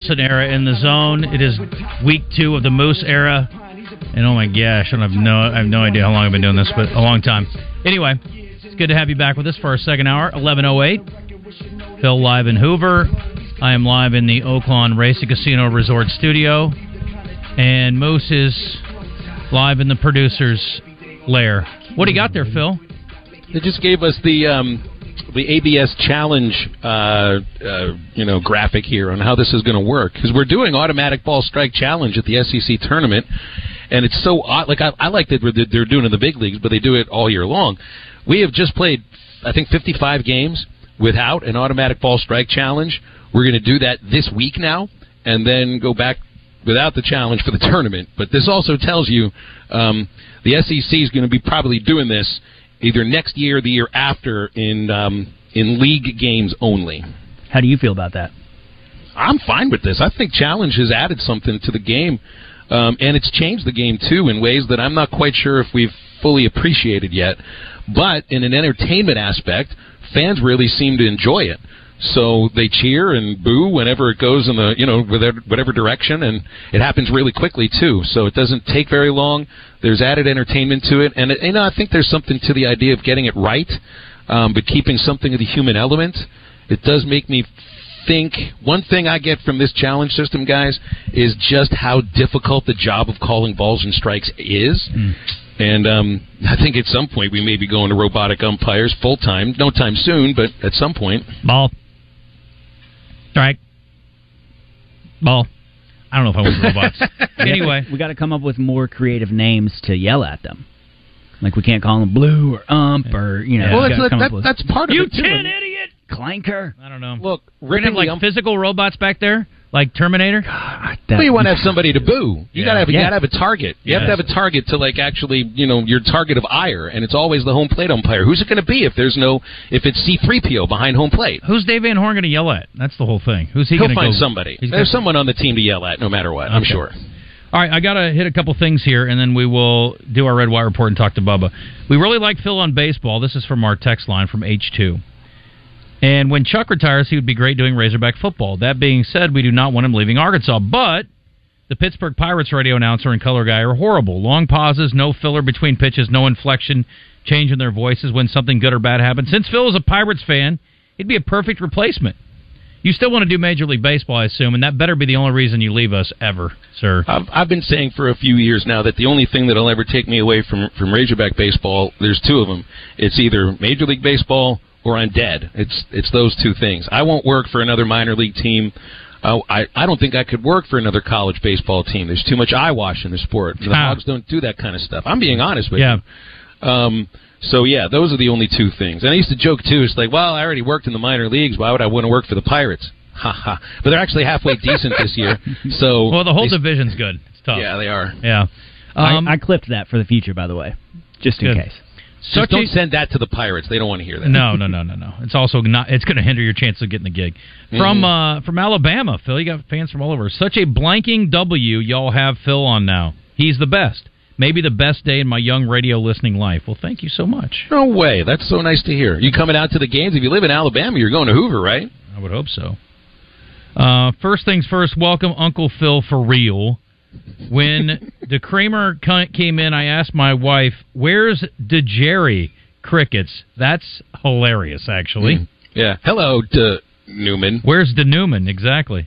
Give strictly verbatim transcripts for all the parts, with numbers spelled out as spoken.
Wilson era in the zone. It is week two of the Moose era. And oh my gosh, I don't have no, I have no idea how long I've been doing this, but a long time. Anyway, it's good to have you back with us for our second hour, eleven oh eight. Phil live in Hoover. I am live in the Oaklawn Racing Casino Resort Studio. And Moose is live in the producer's lair. What do you got there, Phil? They just gave us the um, the A B S Challenge, uh, uh, you know, graphic here on how this is going to work, because we're doing automatic ball strike challenge at the S E C tournament, and it's so odd. Like I, I like that they're doing it in the big leagues, but they do it all year long. We have just played, I think, fifty-five games without an automatic ball strike challenge. We're going to do that this week now, and then go back without the challenge for the tournament. But this also tells you um, the S E C is going to be probably doing this either next year or the year after in um, in league games only. How do you feel about that? I'm fine with this. I think challenge has added something to the game, um, and it's changed the game, too, in ways that I'm not quite sure if we've fully appreciated yet. But in an entertainment aspect, fans really seem to enjoy it. So they cheer and boo whenever it goes in the, you know, whatever direction, and it happens really quickly, too. So it doesn't take very long. There's added entertainment to it. And, you know, I think there's something to the idea of getting it right, um, but keeping something of the human element. It does make me think, one thing I get from this challenge system, guys, is just how difficult the job of calling balls and strikes is. Mm. And um, I think at some point we may be going to robotic umpires full-time. No time soon, but at some point. Ball. Strike. Ball. I don't know if I want robots. Anyway. We got to come up with more creative names to yell at them. Like we can't call them blue or ump or, you know. Yeah. Well, that's, that, with, that's part of you it, too. You tin idiot! Clanker. I don't know. Look, we're going to have, like, ump- physical robots back there? Like Terminator? God, well, you want to have somebody to boo. You yeah. got to have, yeah. have a target. You yes. have to have a target to, like, actually, you know, your target of ire, and it's always the home plate umpire. Who's it going to be if there's no, if it's C three P O behind home plate? Who's Dave Van Horn going to yell at? That's the whole thing. Who's he going to go? He'll find somebody. There's gonna... someone on the team to yell at, no matter what, okay. I'm sure. All right, I got to hit a couple things here, and then we will do our Red Wire Report and talk to Bubba. We really like Phil on baseball. This is from our text line from H two. And when Chuck retires, he would be great doing Razorback football. That being said, we do not want him leaving Arkansas. But the Pittsburgh Pirates radio announcer and color guy are horrible. Long pauses, no filler between pitches, no inflection, change in their voices when something good or bad happens. Since Phil is a Pirates fan, he'd be a perfect replacement. You still want to do Major League Baseball, I assume, and that better be the only reason you leave us ever, sir. I've, I've been saying for a few years now that the only thing that will ever take me away from, from Razorback baseball, there's two of them. It's either Major League Baseball or I'm dead. It's it's those two things. I won't work for another minor league team. Uh, I, I don't think I could work for another college baseball team. There's too much eyewash in the sport. The ah. Hogs don't do that kind of stuff. I'm being honest with yeah. you. Um, so, yeah, those are the only two things. And I used to joke, too. It's like, well, I already worked in the minor leagues. Why would I want to work for the Pirates? Ha ha. But they're actually halfway decent this year. So well, the whole they, division's good. It's tough. Yeah, they are. Yeah. Um, I, I clipped that for the future, by the way, just in good. case. So don't send that to the Pirates. They don't want to hear that. No, no, no, no, no. It's also not. It's going to hinder your chance of getting the gig. From mm. uh, from Alabama, Phil. You got fans from all over. Such a blanking W y'all have Phil on now. He's the best. Maybe the best day in my young radio listening life. Well, thank you so much. No way. That's so nice to hear. You coming out to the games? If you live in Alabama, you're going to Hoover, right? I would hope so. Uh, first things first, welcome Uncle Phil for real. When the Kramer came in, I asked my wife, where's DeJerry Crickets? That's hilarious, actually. Mm. Yeah. Hello, De Newman. Where's De Newman? Exactly.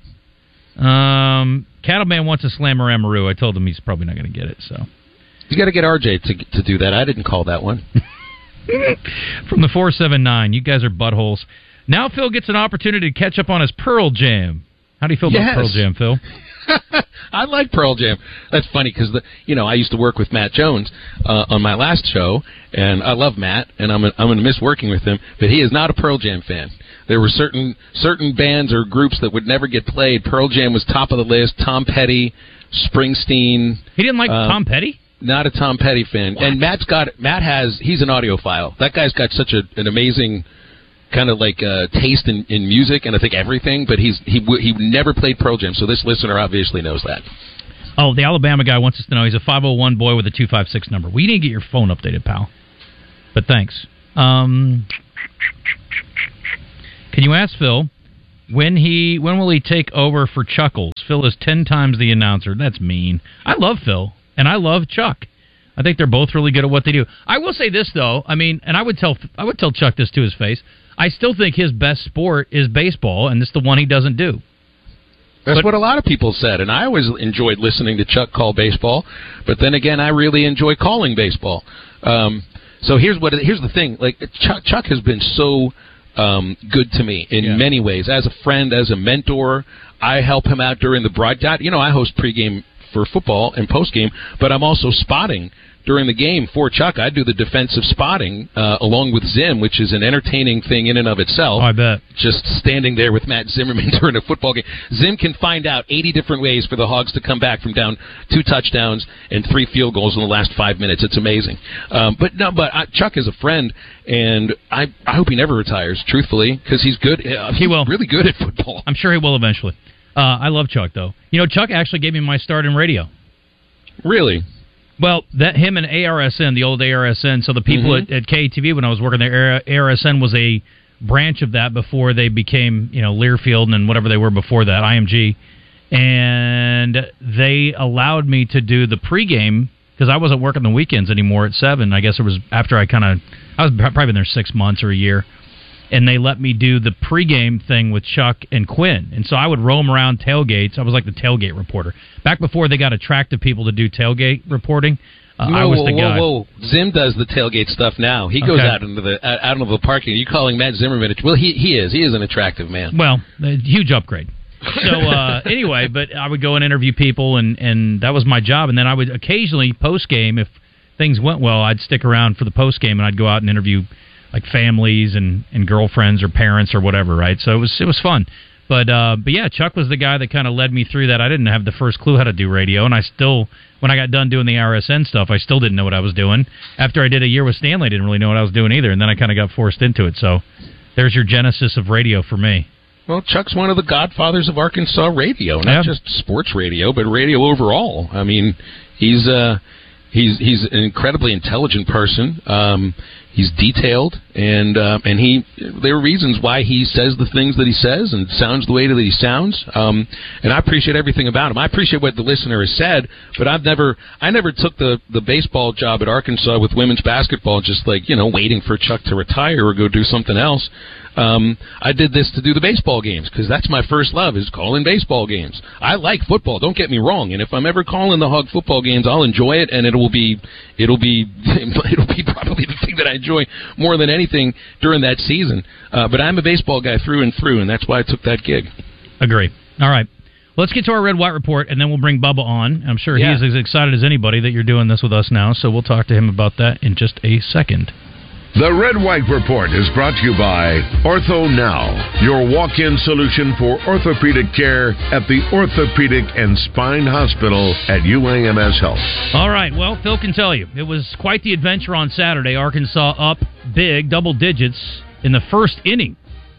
Um, Cattleman wants a Slammer Amaru. I told him he's probably not going to get it, so. You got to get R J to to do that. I didn't call that one. From the four seven nine, you guys are buttholes. Now Phil gets an opportunity to catch up on his Pearl Jam. How do you feel yes. about Pearl Jam, Phil? I like Pearl Jam. That's funny because the you know I used to work with Matt Jones uh, on my last show, and I love Matt, and I'm a, I'm going to miss working with him. But he is not a Pearl Jam fan. There were certain certain bands or groups that would never get played. Pearl Jam was top of the list. Tom Petty, Springsteen. He didn't like uh, Tom Petty? Not a Tom Petty fan. What? And Matt's got Matt has he's an audiophile. That guy's got such a, an amazing kind of like uh, taste in, in music and I think everything, but he's he he never played Pearl Jam, so this listener obviously knows that. Oh, the Alabama guy wants us to know he's a five oh one boy with a two five six number. We need to get your phone updated, pal. But thanks. Um, can you ask Phil when he when will he take over for Chuckles? Phil is ten times the announcer. That's mean. I love Phil, and I love Chuck. I think they're both really good at what they do. I will say this, though. I mean, and I would tell I would tell Chuck this to his face. I still think his best sport is baseball, and it's the one he doesn't do. That's but, what a lot of people said, and I always enjoyed listening to Chuck call baseball. But then again, I really enjoy calling baseball. Um, so here's what here's the thing: like Chuck, Chuck has been so um, good to me in yeah. many ways, as a friend, as a mentor. I help him out during the broadcast. You know, I host pregame for football and postgame, but I'm also spotting during the game for Chuck. I do the defensive spotting uh, along with Zim, which is an entertaining thing in and of itself. Oh, I bet. Just standing there with Matt Zimmerman during a football game. Zim can find out eighty different ways for the Hogs to come back from down two touchdowns and three field goals in the last five minutes. It's amazing. Um, but no, but uh, Chuck is a friend, and I I hope he never retires, truthfully, because he's good. Uh, he's he will. really good at football. I'm sure he will eventually. Uh, I love Chuck, though. You know, Chuck actually gave me my start in radio. Really? Well, that him and A R S N, the old A R S N, so the people mm-hmm. at, at K T V when I was working there, A R S N was a branch of that before they became, you know, Learfield and whatever they were before that, I M G. And they allowed me to do the pregame, because I wasn't working the weekends anymore at seven. I guess it was after I kind of, I was probably been there six months or a year. And they let me do the pregame thing with Chuck and Quinn. And so I would roam around tailgates. I was like the tailgate reporter. Back before they got attractive people to do tailgate reporting, uh, no, I was whoa, the guy. Whoa, whoa. Zim does the tailgate stuff now. He goes okay. out into the out, out into the parking. Are you calling Matt Zimmerman? Well, he he is. He is an attractive man. Well, a huge upgrade. So uh, anyway, but I would go and interview people, and, and that was my job. And then I would occasionally, post-game, if things went well, I'd stick around for the post-game, and I'd go out and interview like families and, and girlfriends or parents or whatever, right? So it was it was fun. But uh, but yeah, Chuck was the guy that kind of led me through that. I didn't have the first clue how to do radio, and I still, when I got done doing the R S N stuff, I still didn't know what I was doing. After I did a year with Stanley, I didn't really know what I was doing either, and then I kind of got forced into it. So there's your genesis of radio for me. Well, Chuck's one of the godfathers of Arkansas radio, not yeah. just sports radio, but radio overall. I mean, he's uh, he's he's an incredibly intelligent person. Um, He's detailed, and uh, and he there are reasons why he says the things that he says and sounds the way that he sounds. Um, and I appreciate everything about him. I appreciate what the listener has said, but I've never I never took the, the baseball job at Arkansas with women's basketball just like, you know, waiting for Chuck to retire or go do something else. Um, I did this to do the baseball games because that's my first love, is calling baseball games. I like football, don't get me wrong, and if I'm ever calling the Hog football games, I'll enjoy it, and it'll be it'll be it'll be probably the thing that I enjoy more than anything during that season. Uh, but I'm a baseball guy through and through, and that's why I took that gig. Agree. All right. Let's get to our Red White Report, and then we'll bring Bubba on. I'm sure yeah. he's as excited as anybody that you're doing this with us now, so we'll talk to him about that in just a second. The Red White Report is brought to you by Ortho Now, your walk-in solution for orthopedic care at the Orthopedic and Spine Hospital at U A M S Health. All right, well, Phil can tell you, it was quite the adventure on Saturday. Arkansas up big, double digits in the first inning.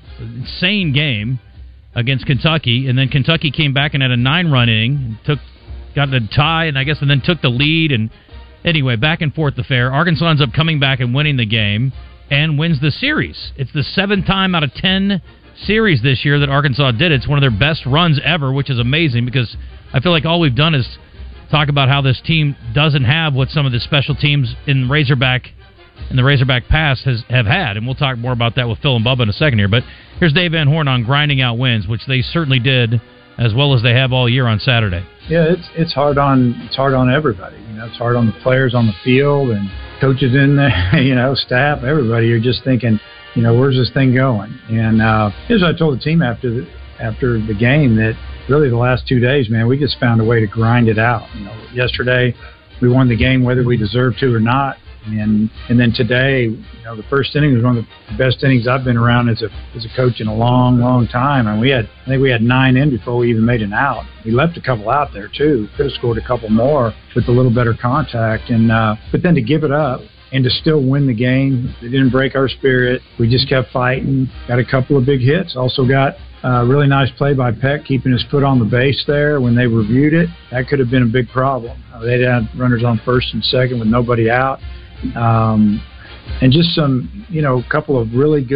Insane game against Kentucky, and then Kentucky came back and had a nine-run inning, and took got the tie, and I guess and then took the lead, and anyway, back and forth affair. Arkansas ends up coming back and winning the game and wins the series. It's the seventh time out of ten series this year that Arkansas did it. It's one of their best runs ever, which is amazing because I feel like all we've done is talk about how this team doesn't have what some of the special teams in Razorback in the Razorback past has have had, and we'll talk more about that with Phil and Bubba in a second here. But here's Dave Van Horn on grinding out wins, which they certainly did as well as they have all year on Saturday. Yeah, it's it's hard on it's hard on everybody. You know, it's hard on the players on the field and coaches in there, you know, staff, everybody. You're just thinking, you know, where's this thing going? And uh, here's what I told the team after the after the game, that really the last two days, man, we just found a way to grind it out. You know, yesterday we won the game whether we deserved to or not. And and then today, you know, the first inning was one of the best innings I've been around as a as a coach in a long, long time. And we had, I think we had nine in before we even made an out. We left a couple out there too. Could have scored a couple more with a little better contact. And uh, but then to give it up and to still win the game, it didn't break our spirit. We just kept fighting. Got a couple of big hits. Also got a uh, really nice play by Peck, keeping his foot on the base there when they reviewed it. That could have been a big problem. Uh, they had runners on first and second with nobody out. Um, and just some, you know, a couple of really good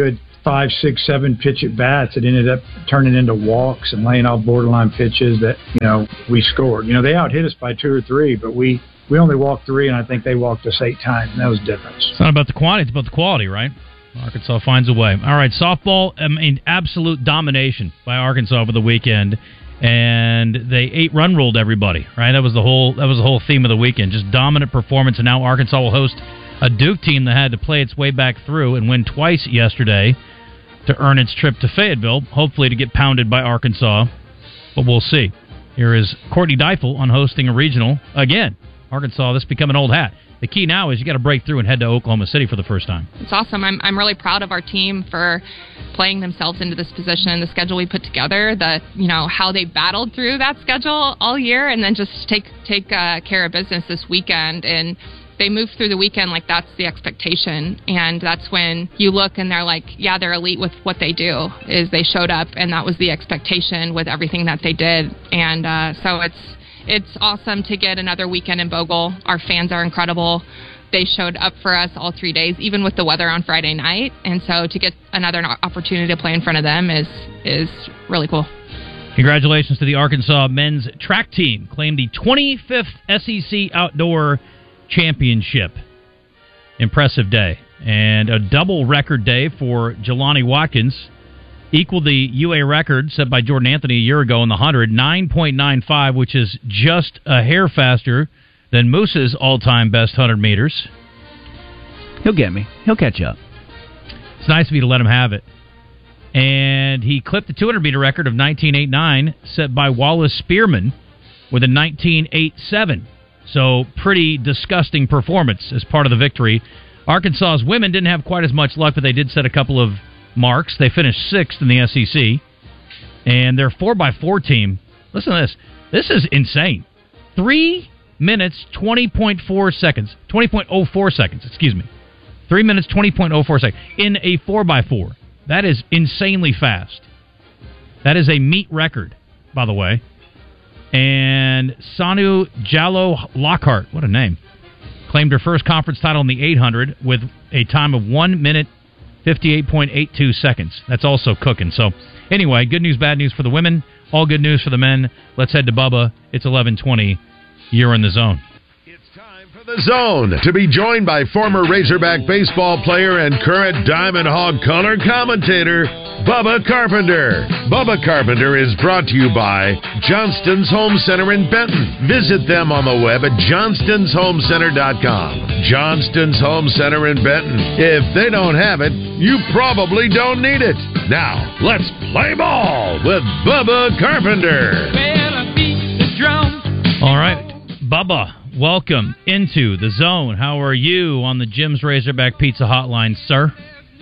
five, six, seven pitch at bats that ended up turning into walks and laying off borderline pitches that, you know, we scored. You know, they out hit us by two or three, but we, we only walked three, and I think they walked us eight times, and that was the difference. It's not about the quantity, it's about the quality, right? Arkansas finds a way. All right, softball, I mean, absolute domination by Arkansas over the weekend, and they eight-run ruled everybody, right? That was the whole that was the whole theme of the weekend, just dominant performance, and now Arkansas will host a Duke team that had to play its way back through and win twice yesterday to earn its trip to Fayetteville, hopefully to get pounded by Arkansas, but we'll see. Here is Courtney Deifel on hosting a regional again. Arkansas, this become an old hat. The key now is you got to break through and head to Oklahoma City for the first time. It's awesome. I'm I'm really proud of our team for playing themselves into this position, the schedule we put together, the you know how they battled through that schedule all year, and then just take take uh, care of business this weekend. And they moved through the weekend like that's the expectation, and that's when you look and they're like, yeah, they're elite with what they do. Is they showed up, and that was the expectation with everything that they did, and uh, so it's. It's awesome to get another weekend in Bogle. Our fans are incredible. They showed up for us all three days, even with the weather on Friday night. And so to get another opportunity to play in front of them is is really cool. Congratulations to the Arkansas men's track team. Claimed the twenty-fifth S E C Outdoor Championship. Impressive day. And a double record day for Jelani Watkins. Equaled the U A record set by Jordan Anthony a year ago in the one hundred, nine point nine five, which is just a hair faster than Moose's all-time best one hundred meters. He'll get me. He'll catch up. It's nice of you to let him have it. And he clipped the two hundred meter record of nineteen eighty-nine set by Wallace Spearman with a nineteen eighty-seven. So pretty disgusting performance as part of the victory. Arkansas's women didn't have quite as much luck, but they did set a couple of marks. They finished sixth in the S E C. And their four by four team, listen to this. This is insane. Three minutes, twenty point four seconds. twenty point oh four seconds, excuse me. Three minutes, twenty point oh four seconds in a four by four. That is insanely fast. That is a meet record, by the way. And Sanu Jallo Lockhart, what a name, claimed her first conference title in the eight hundred with a time of one minute, fifty-eight point eight two seconds. That's also cooking. So, anyway, good news, bad news for the women. All good news for the men. Let's head to Bubba. It's eleven twenty. You're in the zone. It's time for the Zone to be joined by former Razorback baseball player and current Diamond Hog color commentator, Bubba Carpenter. Bubba Carpenter is brought to you by Johnston's Home Center in Benton. Visit them on the web at johnston's home center dot com. Johnston's Home Center in Benton. If they don't have it, you probably don't need it. Now, let's play ball with Bubba Carpenter. Well, I beat the drum. All right, Bubba, welcome into the Zone. How are you on the Jim's Razorback Pizza Hotline, sir?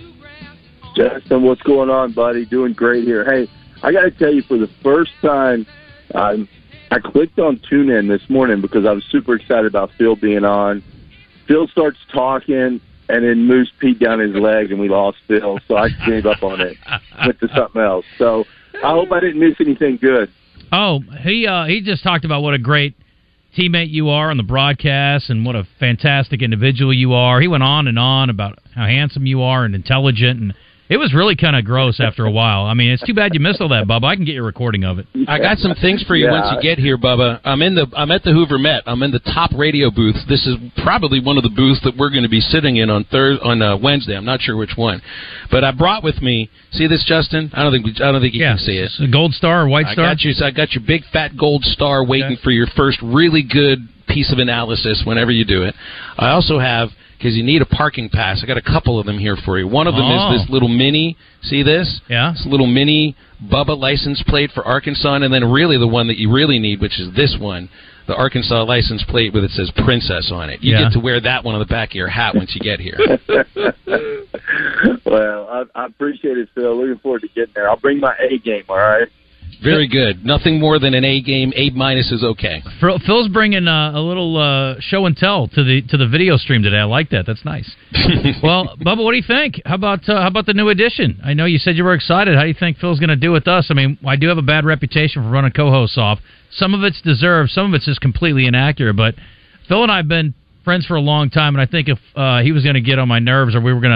Justin, what's going on, buddy? Doing great here. Hey, I got to tell you, for the first time, um, I clicked on TuneIn this morning because I was super excited about Phil being on. Phil starts talking, and then Moose peed down his leg, and we lost Phil, so I gave up on it. Went to something else. So I hope I didn't miss anything good. Oh, he uh, he just talked about what a great teammate you are on the broadcast and what a fantastic individual you are. He went on and on about how handsome you are and intelligent, and it was really kind of gross after a while. I mean, it's too bad you missed all that, Bubba. I can get you a recording of it. I got some things for you Yeah. once you get here, Bubba. I'm in the I'm at the Hoover Met. I'm in the top radio booth. This is probably one of the booths that we're going to be sitting in on Thursday, on uh, Wednesday. I'm not sure which one, but I brought with me. See this, Justin? I don't think we, I don't think you Yeah, can see it. it's a gold star or white I star? got you. I got your big fat gold star waiting Okay. for your first really good piece of analysis whenever you do it. I also have, because you need a parking pass, I got a couple of them here for you. One of them Oh. is this little mini. See this? Yeah. This little mini Bubba license plate for Arkansas, and then really the one that you really need, which is this one, the Arkansas license plate with it says Princess on it. You Yeah. get to wear that one on the back of your hat once you get here. Well, I, I appreciate it, Phil. Looking forward to getting there. I'll bring my A game, all right? Very good. Nothing more than an A game. A minus is okay. Phil- Phil's bringing uh, a little uh, show and tell to the to the video stream today. I like that. That's nice. Well, Bubba, what do you think? How about uh, how about the new edition? I know you said you were excited. How do you think Phil's going to do with us? I mean, I do have a bad reputation for running co-hosts off. Some of it's deserved. Some of it's just completely inaccurate. But Phil and I have been friends for a long time, and I think if uh, he was going to get on my nerves or we were going to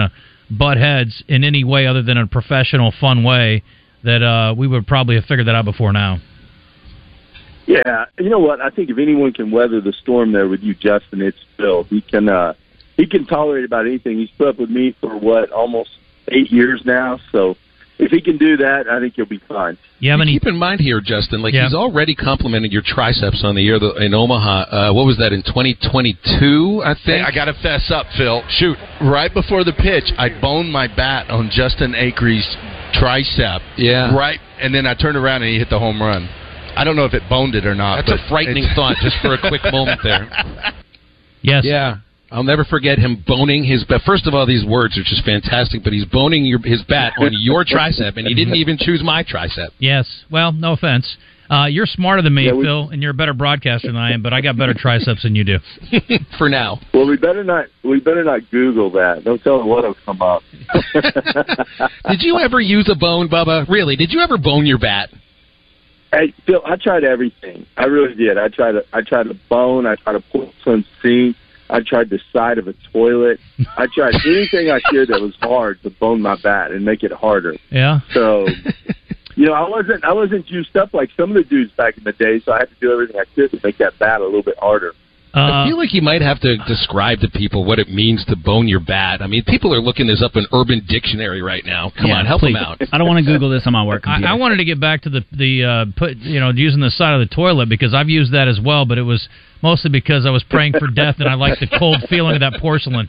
butt heads in any way other than a professional, fun way, that uh, we would probably have figured that out before now. Yeah, you know what? I think if anyone can weather the storm there with you, Justin, it's Phil. He can uh, he can tolerate about anything. He's put up with me for, what, almost eight years now, so if he can do that, I think he'll be fine. Yeah, you keep in mind here, Justin, like yeah. he's already complimented your triceps on the year in Omaha. Uh, what was that, in twenty twenty-two, I think? Hey, I got to fess up, Phil. Shoot, right before the pitch, I boned my bat on Justin Acree's tricep. Yeah. Right, and then I turned around and he hit the home run. I don't know if it boned it or not. That's but a frightening thought, just for a quick moment there. Yes. Yeah. I'll never forget him boning his bat. First of all, these words are just fantastic, but he's boning your, his bat on your tricep, and he didn't even choose my tricep. Yes. Well, no offense. Uh, you're smarter than me, yeah, we, Phil, and you're a better broadcaster than I am, but I got better triceps than you do. For now. Well, we better not we better not Google that. Don't tell them what'll come up. Did you ever use a bone, Bubba? Really? Did you ever bone your bat? Hey, Phil, I tried everything. I really did. I tried to I tried to bone. I tried to pull some sink. I tried the side of a toilet. I tried anything I could that was hard to bone my bat and make it harder. Yeah. So, you know, I wasn't I wasn't juiced up like some of the dudes back in the day, so I had to do everything I could to make that bat a little bit harder. Uh, I feel like you might have to describe to people what it means to bone your bat. I mean, people are looking this up in Urban Dictionary right now. Come yeah, on, help please. them out. I don't want to Google this on my work computer. I, I wanted to get back to the the uh, put you know using the side of the toilet because I've used that as well, but it was mostly because I was praying for death and I like the cold feeling of that porcelain.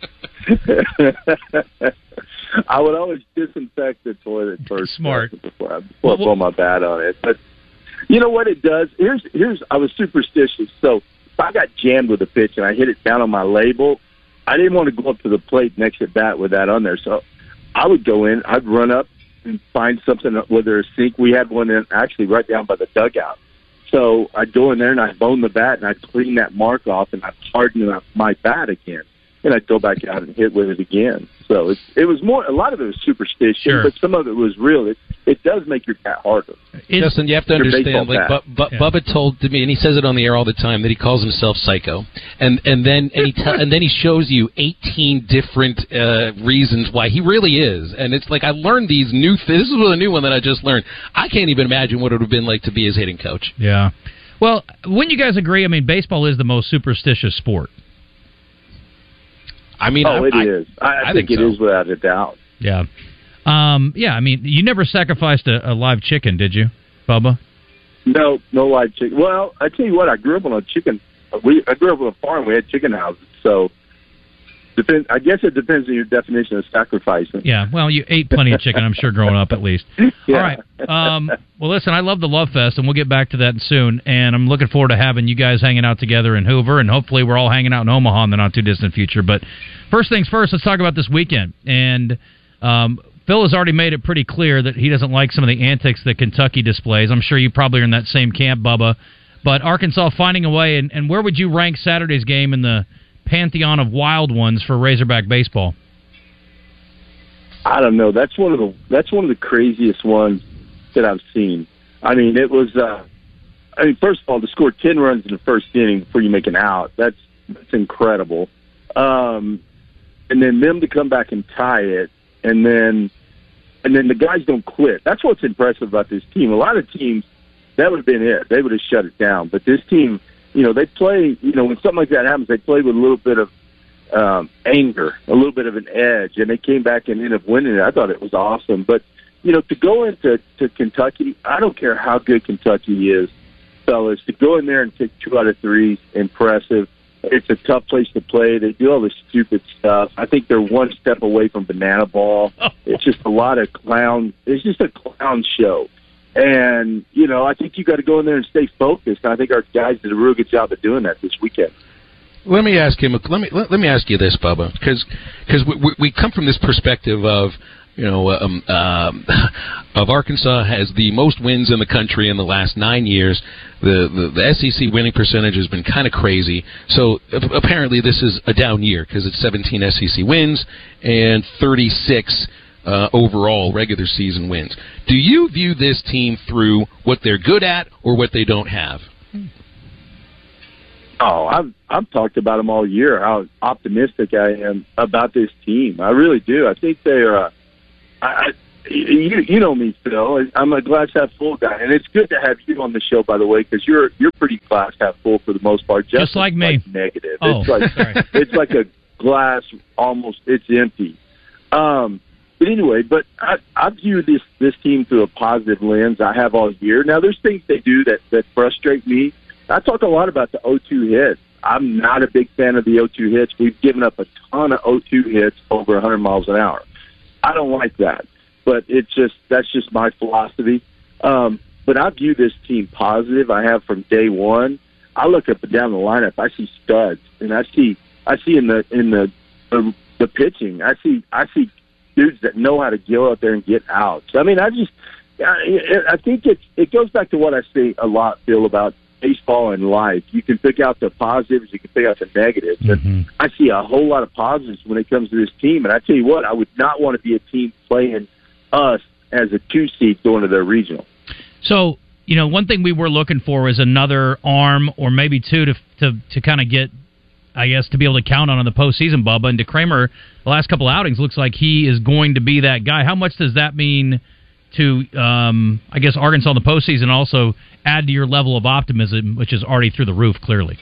I would always disinfect the toilet first. Smart. Before I before well, pull my bat on it. But you know what it does? Here's here's I was superstitious, so. I got jammed with a pitch and I hit it down on my label, I didn't want to go up to the plate next at bat with that on there. So I would go in, I'd run up and find something, whether a sink. We had one in, actually right down by the dugout. So I'd go in there and I'd bone the bat and I'd clean that mark off and I'd harden my bat again. And I'd go back out and hit with it again. So it, it was more, a lot of it was superstition, sure. but some of it was real. It, it does make your bat harder. It's, Justin, you have to understand, like bu- bu- yeah. Bubba told to me, and he says it on the air all the time, that he calls himself Psycho. And and then and he, te- and then he shows you eighteen different uh, reasons why he really is. And it's like, I learned these new th- this is a new one that I just learned. I can't even imagine what it would have been like to be his hitting coach. Yeah. Well, wouldn't you guys agree? I mean, baseball is the most superstitious sport. I mean, oh, I, it I, is. I, I, I think, think it so. is without a doubt. Yeah. Um, yeah, I mean, you never sacrificed a, a live chicken, did you, Bubba? No, no live chicken. Well, I tell you what, I grew up on a chicken. We I grew up on a farm. We had chicken houses, so depend. I guess it depends on your definition of sacrificing. Yeah. Well, you ate plenty of chicken, I'm sure, growing up at least. Yeah. All right. Um, well, listen, I love the Love Fest, and we'll get back to that soon. And I'm looking forward to having you guys hanging out together in Hoover, and hopefully we're all hanging out in Omaha in the not too distant future. But first things first, let's talk about this weekend. And um, Phil has already made it pretty clear that he doesn't like some of the antics that Kentucky displays. I'm sure you probably are in that same camp, Bubba. But Arkansas finding a way, and, and where would you rank Saturday's game in the pantheon of wild ones for Razorback baseball? I don't know. That's one of the that's one of the craziest ones that I've seen. I mean, it was. Uh, I mean, first of all, to score ten runs in the first inning before you make an out, that's that's incredible. Um, and then them to come back and tie it, and then and then the guys don't quit. That's what's impressive about this team. A lot of teams, that would have been it. They would have shut it down. But this team, you know, they play. You know, when something like that happens, they play with a little bit of um, anger, a little bit of an edge, and they came back and ended up winning it. I thought it was awesome. But you know, to go into to Kentucky, I don't care how good Kentucky is, fellas. To go in there and take two out of three, impressive. It's a tough place to play. They do all this stupid stuff. I think they're one step away from banana ball. It's just a lot of clown. It's just a clown show. And, you know, I think you got to go in there and stay focused. I think our guys did a real good job of doing that this weekend. Let me ask him. Let me let, let me ask you this, Bubba, because because we, we we come from this perspective of, you know, um, um, of Arkansas has the most wins in the country in the last nine years. The, the, the S E C winning percentage has been kind of crazy. So apparently this is a down year because it's seventeen S E C wins and thirty-six uh, overall regular season wins. Do you view this team through what they're good at or what they don't have? Oh, I've I've talked about them all year. How optimistic I am about this team. I really do. I think they're. Uh, I, I you you know me, Phil. I'm a glass half full guy, and it's good to have you on the show, by the way, because you're you're pretty glass half full for the most part. Just, Just like me. Like negative. Oh, it's like sorry. It's like a glass almost. It's empty. Um, but anyway, but I, I view this this team through a positive lens. I have all year. Now, there's things they do that that frustrate me. I talk a lot about the oh two hits. I'm not a big fan of the oh two hits. We've given up a ton of oh two hits over one hundred miles an hour. I don't like that, but it's just that's just my philosophy. Um, but I view this team positive. I have from day one. I look up and down the lineup. I see studs, and I see I see in the in the the, the pitching. I see I see dudes that know how to go out there and get outs. I mean, I just I, I think it's it goes back to what I say a lot, Phil, about baseball and life. You can pick out the positives, you can pick out the negatives. Mm-hmm. And I see a whole lot of positives when it comes to this team. And I tell you what, I would not want to be a team playing us as a two seed going to their regional. So, you know, one thing we were looking for was another arm or maybe two to to, to kind of get, I guess, to be able to count on in the postseason, Bubba. And DeCramer, the last couple outings, looks like he is going to be that guy. How much does that mean to, um, I guess, Arkansas in the postseason, also add to your level of optimism, which is already through the roof, clearly?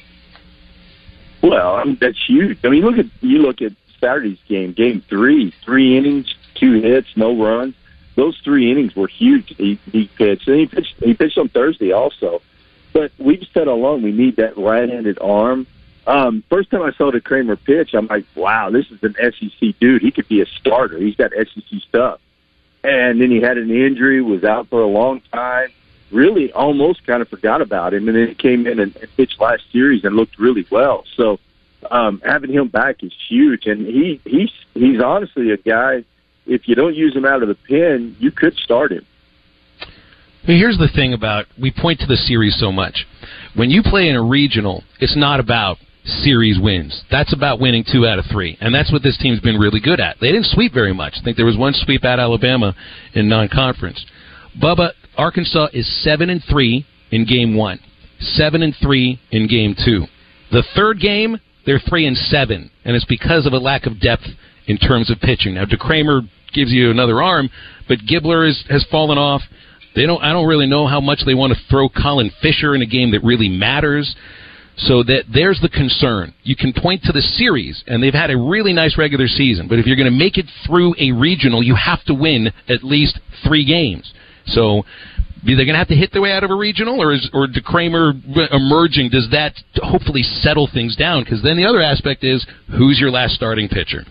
Well, I mean, that's huge. I mean, look at you look at Saturday's game, game three, three innings, two hits, no runs. Those three innings were huge. He, he pitched, and he pitched. He pitched on Thursday also. But we've said all along we need that right-handed arm. Um, first time I saw DeCramer pitch, I'm like, wow, this is an S E C dude. He could be a starter. He's got S E C stuff. And then he had an injury, was out for a long time, really almost kind of forgot about him. And then he came in and pitched last series and looked really well. So um, having him back is huge. And he he's, he's honestly a guy, if you don't use him out of the pen, you could start him. Here's the thing about, we point to the series so much. When you play in a regional, it's not about series wins. That's about winning two out of three, and that's what this team's been really good at. They didn't sweep very much. I think there was one sweep at Alabama in non-conference. Bubba, Arkansas is seven and three in game one, seven and three in game two. The third game, they're three and seven, and it's because of a lack of depth in terms of pitching. Now, DeCramer gives you another arm, but Gibbler is, has fallen off. They don't. I don't really know how much they want to throw Colin Fisher in a game that really matters. So that there's the concern. You can point to the series, and they've had a really nice regular season. But if you're going to make it through a regional, you have to win at least three games. So are they going to have to hit their way out of a regional, or is or DeCramer emerging? Does that hopefully settle things down? Because then the other aspect is, who's your last starting pitcher?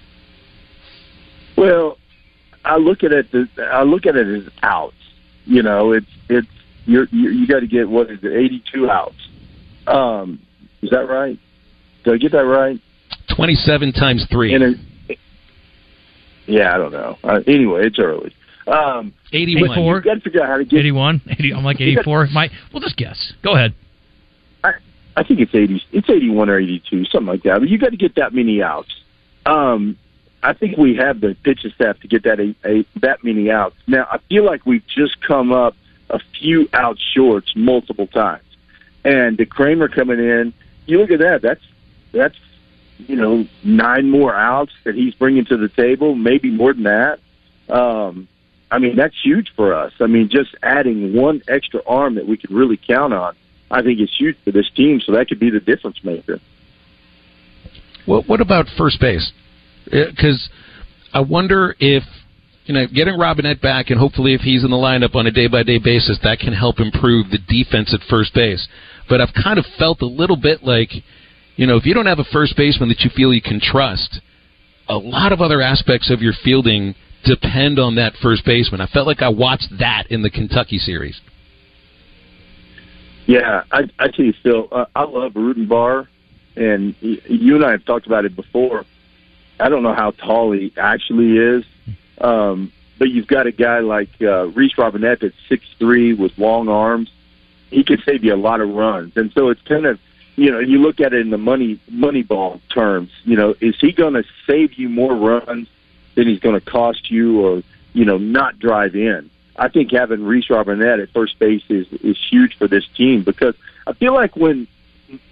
Well, I look at it. I look at it as outs. You know, it's it's you're, you you got to get what is it, eighty-two outs. Um, is that right? Did I get that right? Twenty-seven times three. And it, yeah, I don't know. Uh, anyway, it's early. Um, eighty-one. You got to figure out how to get eighty-one. eighty, I'm like eighty-four. My, we'll just guess. Go ahead. I, I think it's eighty. It's eighty-one or eighty-two, something like that. But you got to get that many outs. Um, I think we have the pitching staff to get that a, a, that many outs. Now, I feel like we've just come up a few outs short multiple times. And DeCramer coming in, you look at that. That's that's you know nine more outs that he's bringing to the table, maybe more than that. Um, I mean, that's huge for us. I mean, just adding one extra arm that we could really count on, I think is huge for this team. So that could be the difference maker. Well, what about first base? Because I wonder if, you know, getting Robinette back, and hopefully if he's in the lineup on a day-by-day basis, that can help improve the defense at first base. But I've kind of felt a little bit like, you know, if you don't have a first baseman that you feel you can trust, a lot of other aspects of your fielding depend on that first baseman. I felt like I watched that in the Kentucky series. Yeah, I, I tell you, Phil, uh, I love Rudenbar, and you and I have talked about it before. I don't know how tall he actually is, um, but you've got a guy like uh, Reese Robinette that's six three with long arms. He could save you a lot of runs. And so it's kind of, you know, you look at it in the money money ball terms, you know, is he going to save you more runs than he's going to cost you or, you know, not drive in? I think having Reese Robinette at first base is, is huge for this team because I feel like when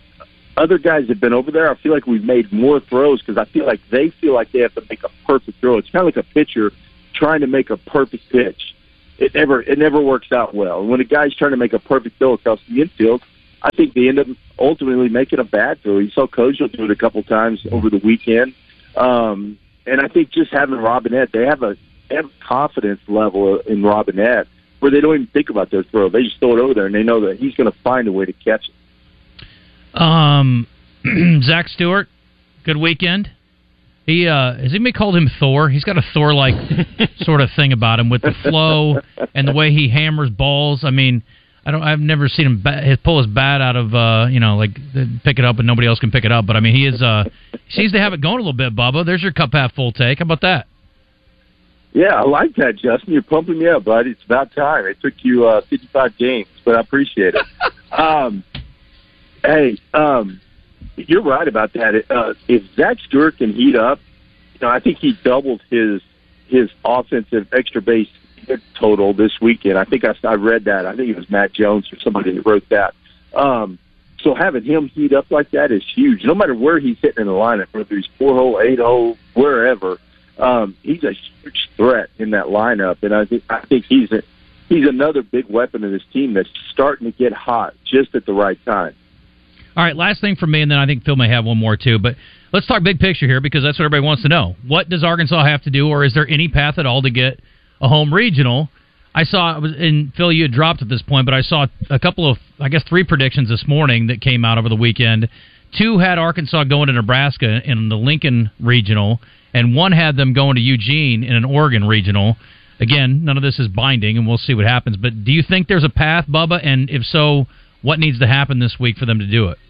other guys have been over there, I feel like we've made more throws because I feel like they feel like they have to make a perfect throw. It's kind of like a pitcher trying to make a perfect pitch. It never it never works out well. And when a guy's trying to make a perfect throw across the infield, I think they end up ultimately making a bad throw. You saw Kojo do it a couple times over the weekend. Um, and I think just having Robinette, they have a they have a confidence level in Robinette where they don't even think about their throw. They just throw it over there, and they know that he's going to find a way to catch it. Um, Zach Stewart, good weekend. He uh, has anybody called him Thor? He's got a Thor-like sort of thing about him with the flow and the way he hammers balls. I mean, I don't. I've never seen him bat, his pull his bat out of uh, you know, like pick it up and nobody else can pick it up. But I mean, he is uh, he seems to have it going a little bit. Bubba, there's your cup half full take. How about that? Yeah, I like that, Justin. You're pumping me up, bud. It's about time. It took you uh, fifty-five games, but I appreciate it. um, hey, um, you're right about that. Uh, if Zach Stewart can heat up, you know, I think he doubled his his offensive extra base hit total this weekend. I think I, I read that. I think it was Matt Jones or somebody that wrote that. Um, so having him heat up like that is huge. No matter where he's hitting in the lineup, whether he's four hole, eight hole, wherever. Um, he's a huge threat in that lineup, and I think I think he's a, he's another big weapon of this team that's starting to get hot just at the right time. All right, last thing from me, and then I think Phil may have one more too. But let's talk big picture here because that's what everybody wants to know. What does Arkansas have to do, or is there any path at all to get a home regional? I saw it was in Phil. You had dropped at this point, but I saw a couple of, I guess, three predictions this morning that came out over the weekend. Two had Arkansas going to Nebraska in the Lincoln regional, and one had them going to Eugene in an Oregon regional. Again, none of this is binding, and we'll see what happens. But do you think there's a path, Bubba? And if so, what needs to happen this week for them to do it?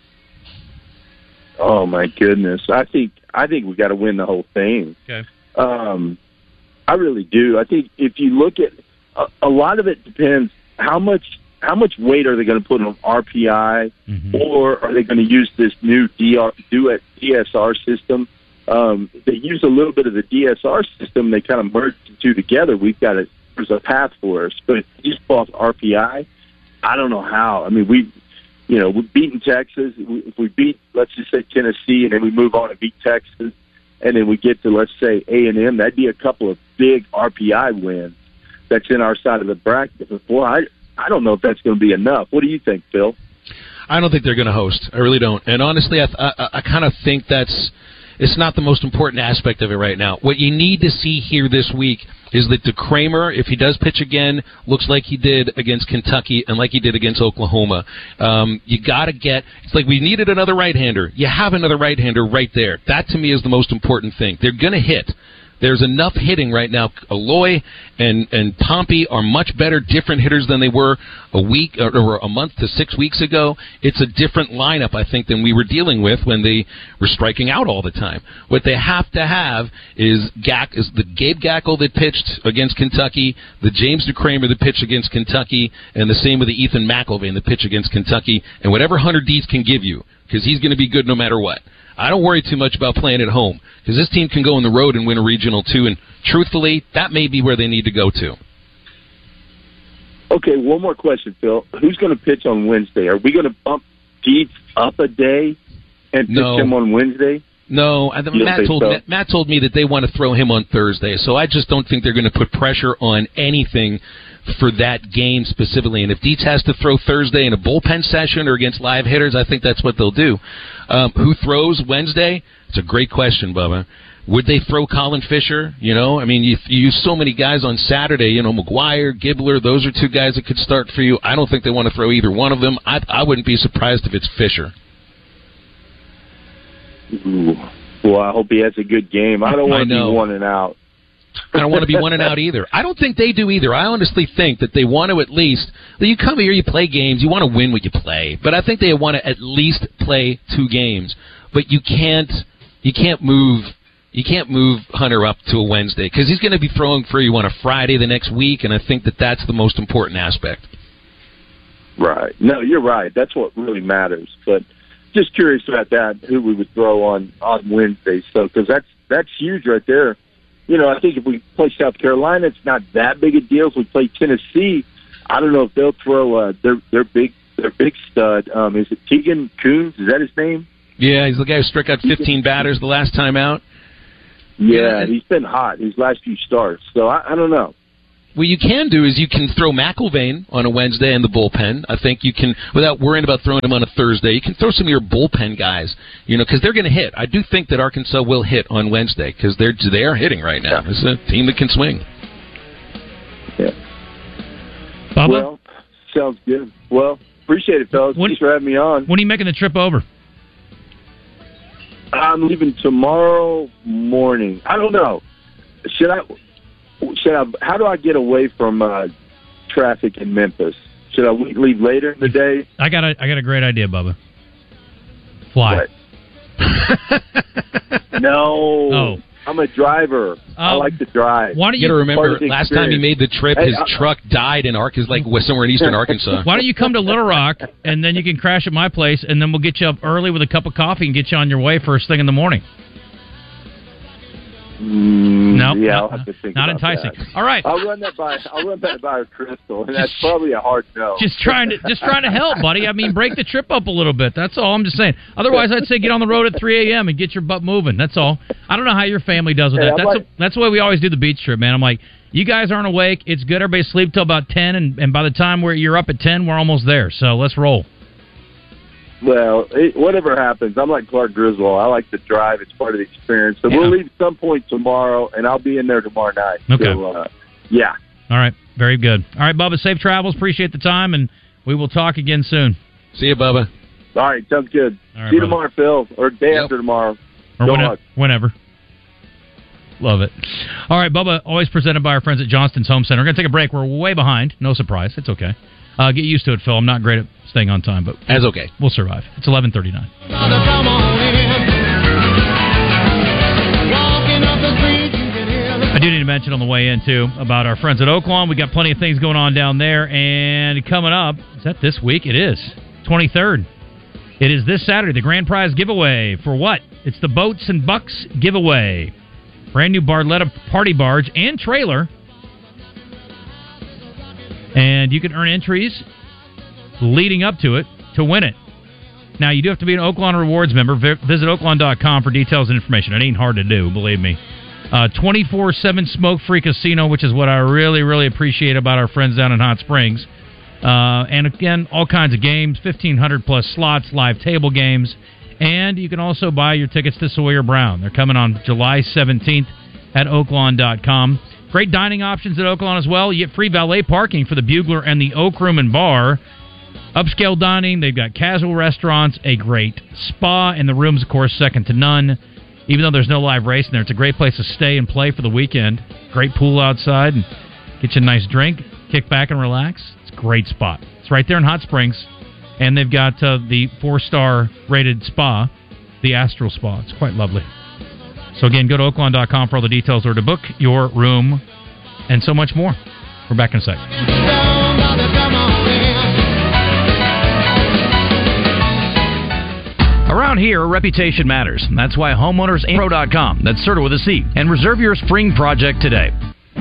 Oh my goodness! I think I think we got to win the whole thing. Okay. Um, I really do. I think if you look at a, a lot of it depends how much how much weight are they going to put on R P I, mm-hmm. or are they going to use this new D R, Duet D S R system? Um, they use a little bit of the D S R system. They kind of merge the two together. We've got a there's a path for us, but if you just pull off R P I, I don't know how. I mean, we, you know, we've beaten Texas. If we beat, let's just say Tennessee, and then we move on and beat Texas, and then we get to, let's say, A and M, that'd be a couple of big R P I wins that's in our side of the bracket. But boy, I, I don't know if that's going to be enough. What do you think, Phil? I don't think they're going to host. I really don't. And honestly, I, I, I kind of think that's it's not the most important aspect of it right now. What you need to see here this week is that DeCramer, if he does pitch again, looks like he did against Kentucky and like he did against Oklahoma. Um, you got to get – it's like we needed another right-hander. You have another right-hander right there. That, to me, is the most important thing. They're going to hit. There's enough hitting right now. Aloy and, and Pompey are much better, different hitters than they were a week or, or a month to six weeks ago. It's a different lineup, I think, than we were dealing with when they were striking out all the time. What they have to have is Gack, is the Gabe Gackle that pitched against Kentucky, the James DeCramer that pitched against Kentucky, and the same with the Ethan McElvain that pitched against Kentucky, and whatever Hunter Dees can give you, because he's going to be good no matter what. I don't worry too much about playing at home because this team can go on the road and win a regional too, and truthfully, that may be where they need to go to. Okay, one more question, Phil. Who's going to pitch on Wednesday? Are we going to bump Dietz up a day and pitch no. him on Wednesday? No, I, Matt told so? Matt told me that they want to throw him on Thursday, so I just don't think they're going to put pressure on anything for that game specifically. And if Dietz has to throw Thursday in a bullpen session or against live hitters, I think that's what they'll do. Um, who throws Wednesday? It's a great question, Bubba. Would they throw Colin Fisher? You know, I mean, you, you use so many guys on Saturday. You know, McGuire, Gibbler, those are two guys that could start for you. I don't think they want to throw either one of them. I, I wouldn't be surprised if it's Fisher. Ooh. Well, I hope he has a good game. I don't want to be one and out. I don't want to be one and out either. I don't think they do either. I honestly think that they want to at least, you come here, you play games, you want to win what you play. But I think they want to at least play two games. But you can't, you can't move, you can't move Hunter up to a Wednesday because he's going to be throwing for you on a Friday the next week, and I think that that's the most important aspect. Right. No, you're right. That's what really matters. But just curious about that, who we would throw on on Wednesday. So because that's that's huge right there. You know, I think if we play South Carolina, it's not that big a deal. If we play Tennessee, I don't know if they'll throw uh, their their big their big stud. Um, is it Keegan Coons? Is that his name? Yeah, he's the guy who struck out fifteen batters the last time out. Yeah, he's been hot his last few starts. So I, I don't know. What you can do is you can throw McIlvain on a Wednesday in the bullpen. I think you can, without worrying about throwing him on a Thursday, you can throw some of your bullpen guys, you know, because they're going to hit. I do think that Arkansas will hit on Wednesday because they're they are hitting right now. It's a team that can swing. Yeah. Bubba? Well, sounds good. Well, appreciate it, fellas. When, Thanks for having me on. When are you making the trip over? I'm leaving tomorrow morning. I don't know. Should I? Should I? How do I get away from uh, traffic in Memphis? Should I leave later in the day? I got a I got a great idea, Bubba. Fly. No. Oh. I'm a driver. I Um, like to drive. Why don't You got to remember, Part of the last time he experience. made the trip, Hey, his I- truck died in Arkansas, like somewhere in eastern Arkansas. Why don't you come to Little Rock, and then you can crash at my place, and then we'll get you up early with a cup of coffee and get you on your way first thing in the morning. Mm, No, yeah, not, I'll have to think not about enticing. that. All right, I'll run that by. I'll run that by Crystal, and that's probably a hard no. just trying to just trying to help, buddy. I mean, break the trip up a little bit. That's all I'm just saying. Otherwise, I'd say get on the road at three a.m. and get your butt moving. That's all. I don't know how your family does with Hey, that. I That's like- a, that's the way we always do the beach trip, man. I'm like, you guys aren't awake. It's good. Everybody sleep till about ten, and, and by the time we're you're up at ten, we're almost there. So let's roll. Well, it, whatever happens, I'm like Clark Griswold. I like to drive. It's part of the experience. So Yeah. we'll leave some point tomorrow, and I'll be in there tomorrow night. Okay. So, uh, yeah. All right, very good. All right, Bubba, safe travels. Appreciate the time, and we will talk again soon. See you, Bubba. All right, sounds good. All right, See you brother. tomorrow, Phil, or day Yep. after tomorrow. Or Go whenever, Hawks. whenever. Love it. All right, Bubba, always presented by our friends at Johnston's Home Center. We're going to take a break. We're way behind. No surprise. It's okay. Uh, get used to it, Phil. I'm not great at staying on time, but That's okay. we'll survive. It's eleven thirty-nine. I do need to mention on the way in, too, about our friends at Oaklawn. We got plenty of things going on down there. And coming up, is that this week? It is. twenty-third. It is this Saturday, the grand prize giveaway. For what? It's the Boats and Bucks giveaway. Brand new Barletta party barge and trailer. And you can earn entries leading up to it to win it. Now, you do have to be an Oaklawn Rewards member. Vi- Visit Oaklawn dot com for details and information. It ain't hard to do, believe me. Uh, twenty-four seven smoke-free casino, which is what I really, really appreciate about our friends down in Hot Springs. Uh, and again, all kinds of games, fifteen hundred plus slots, live table games. And you can also buy your tickets to Sawyer Brown. They're coming on July seventeenth at Oaklawn dot com. Great dining options at Oaklawn as well. You get free valet parking for the Bugler and the Oak Room and Bar. Upscale dining. They've got casual restaurants, a great spa, and the rooms, of course, second to none. Even though there's no live racing there, it's a great place to stay and play for the weekend. Great pool outside, and get you a nice drink, kick back and relax. It's a great spot. It's right there in Hot Springs, and they've got uh, the four-star rated spa, the Astral Spa. It's quite lovely. So again, go to Oaklawn dot com for all the details or to book your room and so much more. We're back in a second. Around here, reputation matters. That's why homeowners pro dot com, that's Serta with a C, and reserve your spring project today.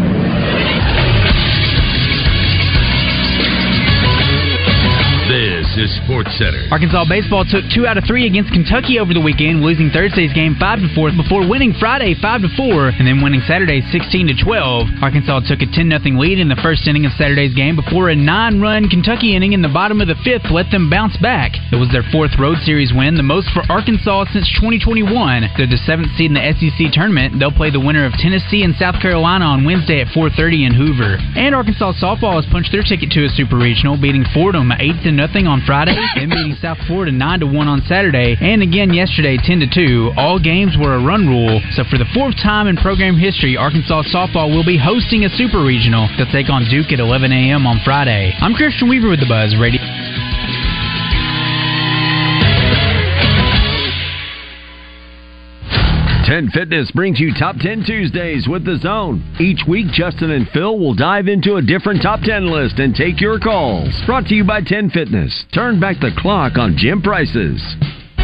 This is Sports Center. Arkansas baseball took two out of three against Kentucky over the weekend, losing Thursday's game five to four before winning Friday five to four and then winning Saturday sixteen to twelve. Arkansas took a ten nothing lead in the first inning of Saturday's game before a nine-run Kentucky inning in the bottom of the fifth let them bounce back. It was their fourth road series win, the most for Arkansas since twenty twenty-one. They're the seventh seed in the S E C tournament. They'll play the winner of Tennessee and South Carolina on Wednesday at four thirty in Hoover. And Arkansas softball has punched their ticket to a super regional, beating Fordham eight to nothing on Friday, then beating South Florida nine to one on Saturday, and again yesterday ten to two. All games were a run rule, so for the fourth time in program history, Arkansas softball will be hosting a super regional. They'll take on Duke at eleven a.m. on Friday. I'm Christian Weaver with the Buzz Radio. ten Fitness brings you Top ten Tuesdays with The Zone. Each week, Justin and Phil will dive into a different Top ten list and take your calls. Brought to you by ten Fitness. Turn back the clock on gym prices.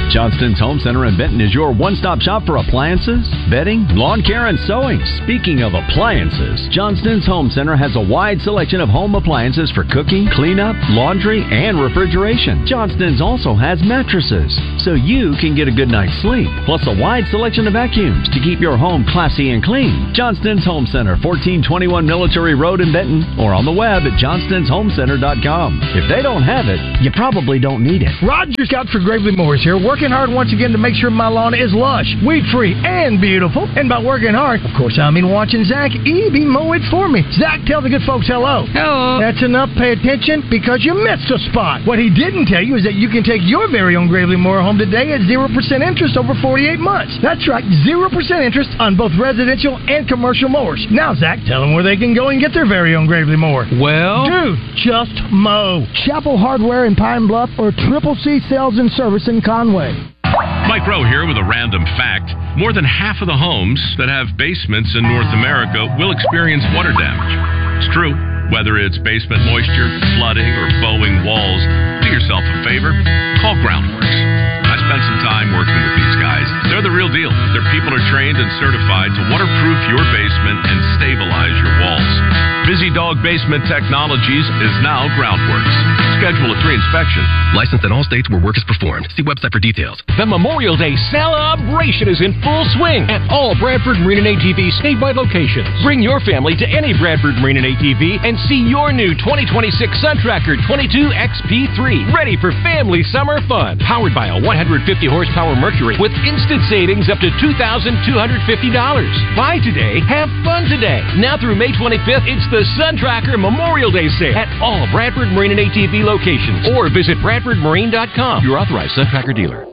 Johnston's Home Center in Benton is your one-stop shop for appliances, bedding, lawn care, and sewing. Speaking of appliances, Johnston's Home Center has a wide selection of home appliances for cooking, cleanup, laundry, and refrigeration. Johnston's also has mattresses, so you can get a good night's sleep, plus a wide selection of vacuums to keep your home classy and clean. Johnston's Home Center, fourteen twenty-one Military Road in Benton, or on the web at johnston's home center dot com. If they don't have it, you probably don't need it. Roger Scott for Gravely Mowers here, working hard once again to make sure my lawn is lush, weed-free, and beautiful. And by working hard, of course, I mean watching Zach Eby mow it for me. Zach, tell the good folks hello. Hello. That's enough. Pay attention because you missed a spot. What he didn't tell you is that you can take your very own Gravely Mower home today at zero percent interest over forty-eight months. That's right, zero percent interest on both residential and commercial mowers. Now, Zach, tell them where they can go and get their very own Gravely Mower. Well, dude, just mow. Chapel Hardware in Pine Bluff or Triple C Sales and Service in Conway. Mike Rowe here with a random fact. More than half of the homes that have basements in North America will experience water damage. It's true. Whether it's basement moisture, flooding, or bowing walls, do yourself a favor. Call Groundworks. I spent some time working with these guys. They're the real deal. Their people are trained and certified to waterproof your basement and stabilize your walls. Busy Dog Basement Technologies is now Groundworks. Schedule a free inspection. Licensed in all states where work is performed. See website for details. The Memorial Day celebration is in full swing at all Bradford Marine and A T V statewide locations. Bring your family to any Bradford Marine and A T V and see your new twenty twenty-six Sun Tracker twenty-two X P three. Ready for family summer fun. Powered by a one hundred fifty horsepower Mercury with instant savings up to two thousand two hundred fifty dollars. Buy today, have fun today. Now through May twenty-fifth, it's the Sun Tracker Memorial Day sale at all Bradford Marine and A T V locations. Or visit bradford marine dot com. Your authorized Sun Tracker dealer.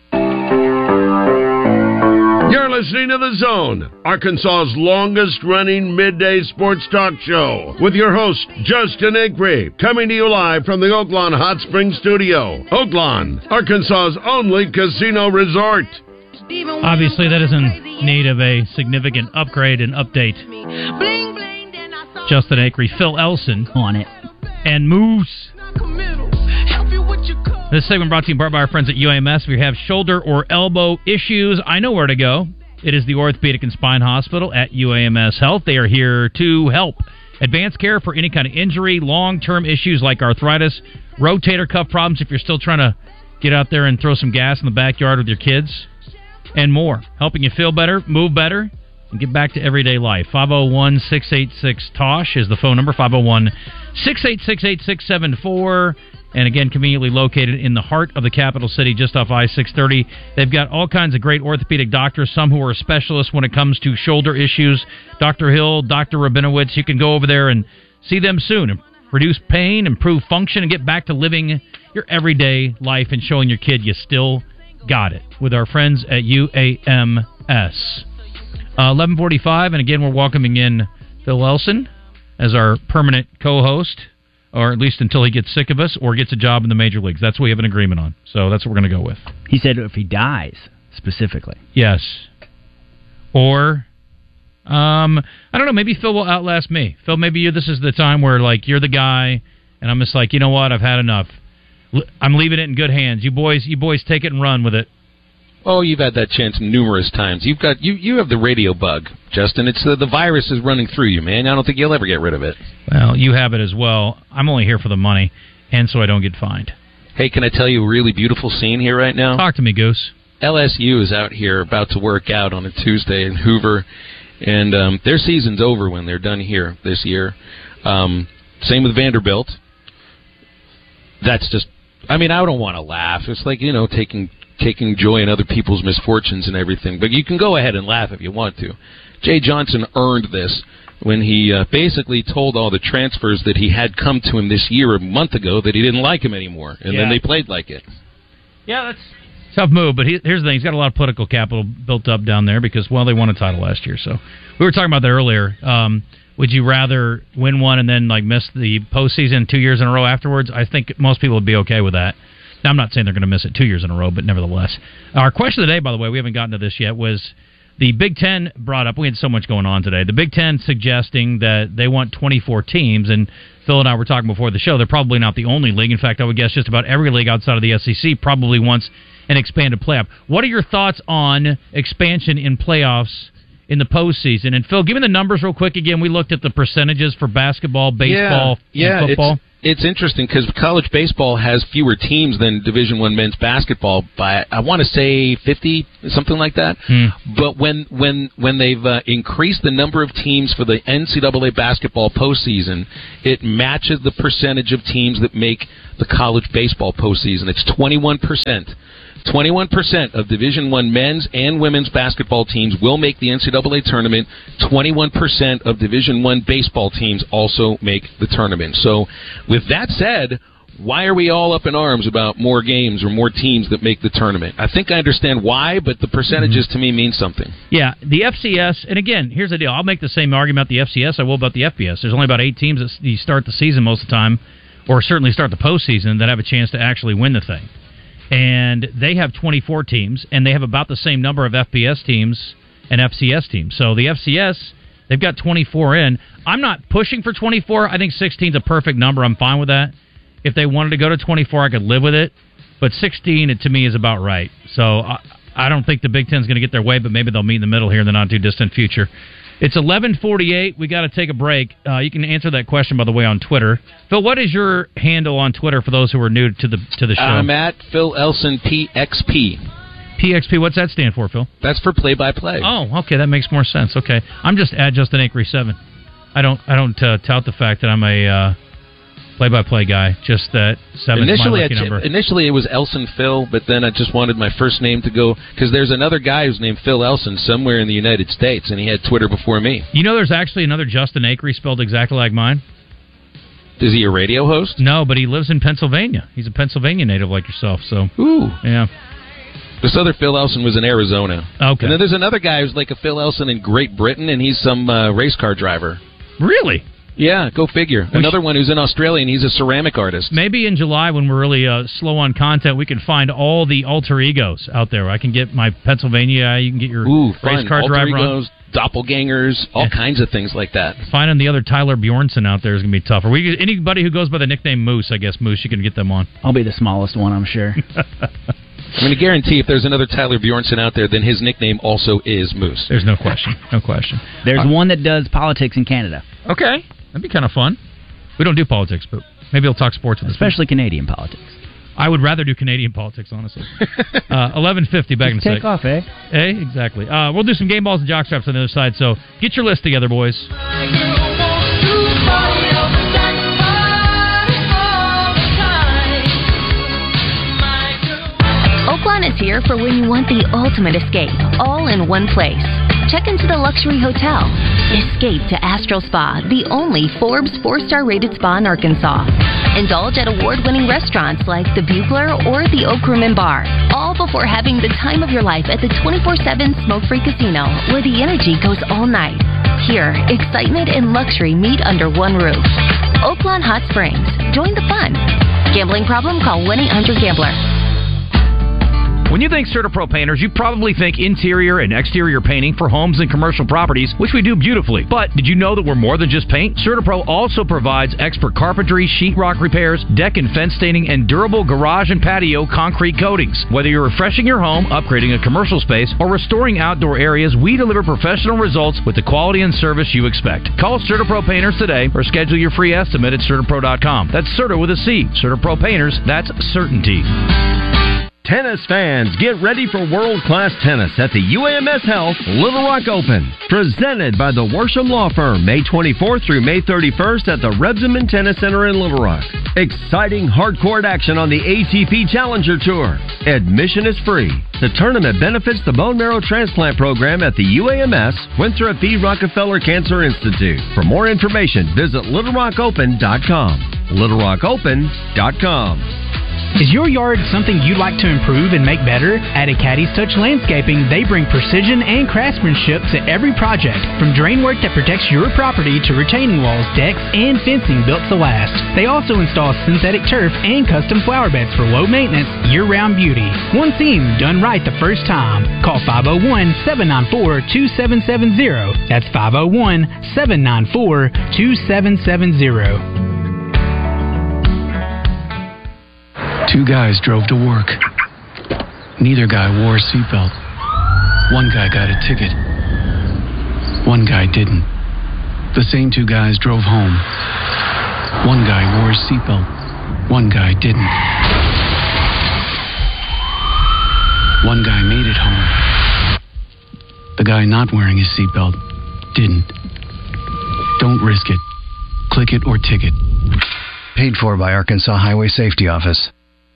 You're listening to The Zone, Arkansas's longest-running midday sports talk show, with your host, Justin Acree, coming to you live from the Oaklawn Hot Springs Studio. Oaklawn, Arkansas's only casino resort. Obviously, that is in need of a significant upgrade and update. Justin Acree, Phil Elson on it, and Moose. This segment brought to you by our friends at U A M S. If you have shoulder or elbow issues, I know where to go. It is the Orthopedic and Spine Hospital at U A M S Health. They are here to help. Advanced care for any kind of injury, long-term issues like arthritis, rotator cuff problems if you're still trying to get out there and throw some gas in the backyard with your kids, and more. Helping you feel better, move better, and get back to everyday life. five oh one, six eight six, T O S H is the phone number, five oh one, six eight six, eight six seven four. And again, conveniently located in the heart of the capital city, just off I six thirty. They've got all kinds of great orthopedic doctors, some who are specialists when it comes to shoulder issues. Doctor Hill, Doctor Rabinowitz, you can go over there and see them soon and reduce pain, improve function, and get back to living your everyday life and showing your kid you still got it with our friends at U A M S. Uh, eleven forty-five, and again, we're welcoming in Phil Elson as our permanent co-host, or at least until he gets sick of us or gets a job in the major leagues. That's what we have an agreement on. So that's what we're going to go with. He said if he dies, specifically. Yes. Or, um, I don't know, maybe Phil will outlast me. Phil, maybe you, this is the time where, like, you're the guy, and I'm just like, you know what, I've had enough. I'm leaving it in good hands. You boys, you boys take it and run with it. Oh, you've had that chance numerous times. You've got you, you have the radio bug, Justin. It's the, the virus is running through you, man. I don't think you'll ever get rid of it. Well, you have it as well. I'm only here for the money, and so I don't get fined. Hey, can I tell you a really beautiful scene here right now? Talk to me, Goose. L S U is out here about to work out on a Tuesday in Hoover, and um, their season's over when they're done here this year. Um, same with Vanderbilt. That's just, I mean, I don't want to laugh. It's like, you know, taking... taking joy in other people's misfortunes and everything. But you can go ahead and laugh if you want to. Jay Johnson earned this when he uh, basically told all the transfers that he had come to him this year a month ago that he didn't like him anymore. And yeah. then they played like it. Yeah, that's tough move. But he, here's the thing. He's got a lot of political capital built up down there because, well, they won a title last year. So we were talking about that earlier. Um, would you rather win one and then like miss the postseason two years in a row afterwards? I think most people would be okay with that. Now, I'm not saying they're going to miss it two years in a row, but nevertheless. Our question of the day, by the way, we haven't gotten to this yet, was The Big Ten brought up, we had so much going on today, the Big Ten suggesting that they want twenty-four teams, and Phil and I were talking before the show, they're probably not the only league. In fact, I would guess just about every league outside of the S E C probably wants an expanded playoff. What are your thoughts on expansion in playoffs in the postseason? And Phil, give me the numbers real quick again. We looked at the percentages for basketball, baseball, yeah, and yeah, football. It's, it's interesting because college baseball has fewer teams than Division One men's basketball by, I want to say, fifty, something like that. Hmm. But when when when they've uh, increased the number of teams for the N C double A basketball postseason, it matches the percentage of teams that make the college baseball postseason. It's twenty-one percent. twenty-one percent of Division One men's and women's basketball teams will make the N C double A tournament. twenty-one percent of Division One baseball teams also make the tournament. So, with that said, why are we all up in arms about more games or more teams that make the tournament? I think I understand why, but the percentages to me mean something. Yeah, the F C S, and again, here's the deal. I'll make the same argument about the F C S I will about the F B S. There's only about eight teams that you start the season most of the time, or certainly start the postseason, that have a chance to actually win the thing. And they have twenty-four teams, and they have about the same number of F B S teams and F C S teams. So the F C S, they've got twenty-four in. I'm not pushing for twenty-four. I think sixteen is a perfect number. I'm fine with that. If they wanted to go to twenty-four, I could live with it. But sixteen, it, to me, is about right. So I, I don't think the Big Ten's going to get their way, but maybe they'll meet in the middle here in the not-too-distant future. It's eleven forty-eight. We got to take a break. Uh, you can answer that question, by the way, on Twitter. Phil, what is your handle on Twitter for those who are new to the to the show? I'm at Phil Elson P X P. P X P, what's that stand for, Phil? That's for play-by-play. Oh, okay, that makes more sense. Okay, I'm just at Justin Acri seven. I don't I don't uh, tout the fact that I'm a uh, play-by-play guy. Just that seven is my lucky I, number. Initially, it was Elson Phil, but then I just wanted my first name to go, because there's another guy who's named Phil Elson somewhere in the United States, and he had Twitter before me. You know there's actually another Justin Acri spelled exactly like mine? Is he a radio host? No, but he lives in Pennsylvania. He's a Pennsylvania native like yourself. So, Ooh. Yeah. This other Phil Elson was in Arizona. Okay. And then there's another guy who's like a Phil Elson in Great Britain, and he's some uh, race car driver. Really? Yeah, go figure. We Another sh- one who's in Australia, and he's a ceramic artist. Maybe in July, when we're really uh, slow on content, we can find all the alter egos out there. I can get my Pennsylvania guy. You can get your Ooh, race fun. car alter driver egos, on. doppelgangers, all Yeah. kinds of things like that. Finding the other Tyler Bjornson out there is going to be tough. Are we, anybody who goes by the nickname Moose, I guess, Moose, you can get them on. I'll be the smallest one, I'm sure. I'm going to guarantee if there's another Tyler Bjornson out there, then his nickname also is Moose. There's no question. No question. There's Uh, one that does politics in Canada. Okay. That'd be kind of fun. We don't do politics, but maybe he'll talk sports with us. Especially Canadian politics. I would rather do Canadian politics, honestly. uh, eleven fifty back in a Take sec. off, eh? Hey, exactly. Uh, we'll do some game balls and jockstraps on the other side, so get your list together, boys. Oaklawn is here for when you want the ultimate escape, all in one place. Check into the luxury hotel. Escape to Astral Spa, the only Forbes four-star rated spa in Arkansas. Indulge at award-winning restaurants like the Bugler or the Oak Room and Bar, all before having the time of your life at the twenty-four seven smoke-free casino, where the energy goes all night. Here, excitement and luxury meet under one roof. Oaklawn Hot Springs. Join the fun. Gambling problem? Call one eight hundred gambler. When you think CertaPro Painters, you probably think interior and exterior painting for homes and commercial properties, which we do beautifully. But did you know that we're more than just paint? CertaPro also provides expert carpentry, sheetrock repairs, deck and fence staining, and durable garage and patio concrete coatings. Whether you're refreshing your home, upgrading a commercial space, or restoring outdoor areas, we deliver professional results with the quality and service you expect. Call CertaPro Painters today or schedule your free estimate at Certapro dot com. That's Certa with a C. CertaPro Painters, that's certainty. Tennis fans, get ready for world-class tennis at the U A M S Health Little Rock Open. Presented by the Worsham Law Firm, May twenty-fourth through May thirty-first at the Rebsamen Tennis Center in Little Rock. Exciting hard-court action on the A T P Challenger Tour. Admission is free. The tournament benefits the bone marrow transplant program at the U A M S Winthrop B. Rockefeller Cancer Institute. For more information, visit little rock open dot com. little rock open dot com. Is your yard something you'd like to improve and make better? At Acadie's Touch Landscaping, they bring precision and craftsmanship to every project, from drain work that protects your property to retaining walls, decks, and fencing built to last. They also install synthetic turf and custom flower beds for low maintenance, year-round beauty. One theme done right the first time. Call five oh one, seven nine four, two seven seven zero. That's five oh one, seven nine four, two seven seven zero. Two guys drove to work. Neither guy wore a seatbelt. One guy got a ticket. One guy didn't. The same two guys drove home. One guy wore a seatbelt. One guy didn't. One guy made it home. The guy not wearing his seatbelt didn't. Don't risk it. Click it or ticket. Paid for by Arkansas Highway Safety Office.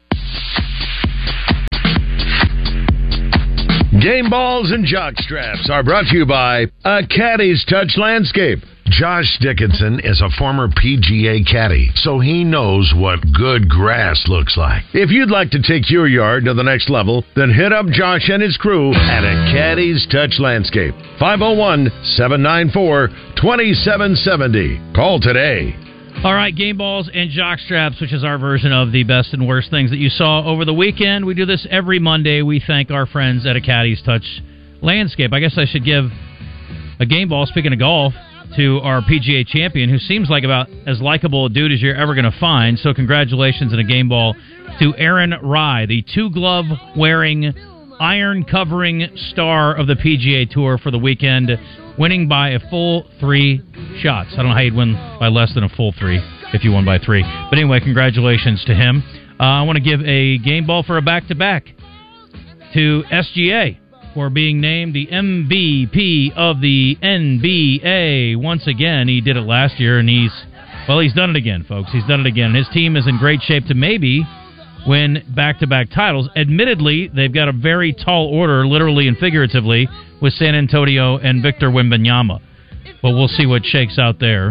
Game balls and jock straps are brought to you by Acadie's Touch Landscape. Josh Dickinson is a former P G A caddy, so he knows what good grass looks like. If you'd like to take your yard to the next level, then hit up Josh and his crew at Acadie's Touch Landscape. five oh one, seven nine four, two seven seven zero. Call today. All right, game balls and jock straps, which is our version of the best and worst things that you saw over the weekend. We do this every Monday. We thank our friends at Acadie's Touch Landscape. I guess I should give a game ball, speaking of golf, to our P G A champion, who seems like about as likable a dude as you're ever going to find. So congratulations and a game ball to Aaron Rai, the two-glove-wearing, iron-covering star of the P G A Tour for the weekend, winning by a full three shots. I don't know how you'd win by less than a full three if you won by three. But anyway, congratulations to him. Uh, I want to give a game ball for a back-to-back to S G A for being named the M V P of the N B A. Once again, he did it last year, and he's, well, he's done it again, folks. He's done it again. His team is in great shape to maybe win back-to-back titles. Admittedly, they've got a very tall order, literally and figuratively, with San Antonio and Victor Wembanyama. But we'll see what shakes out there,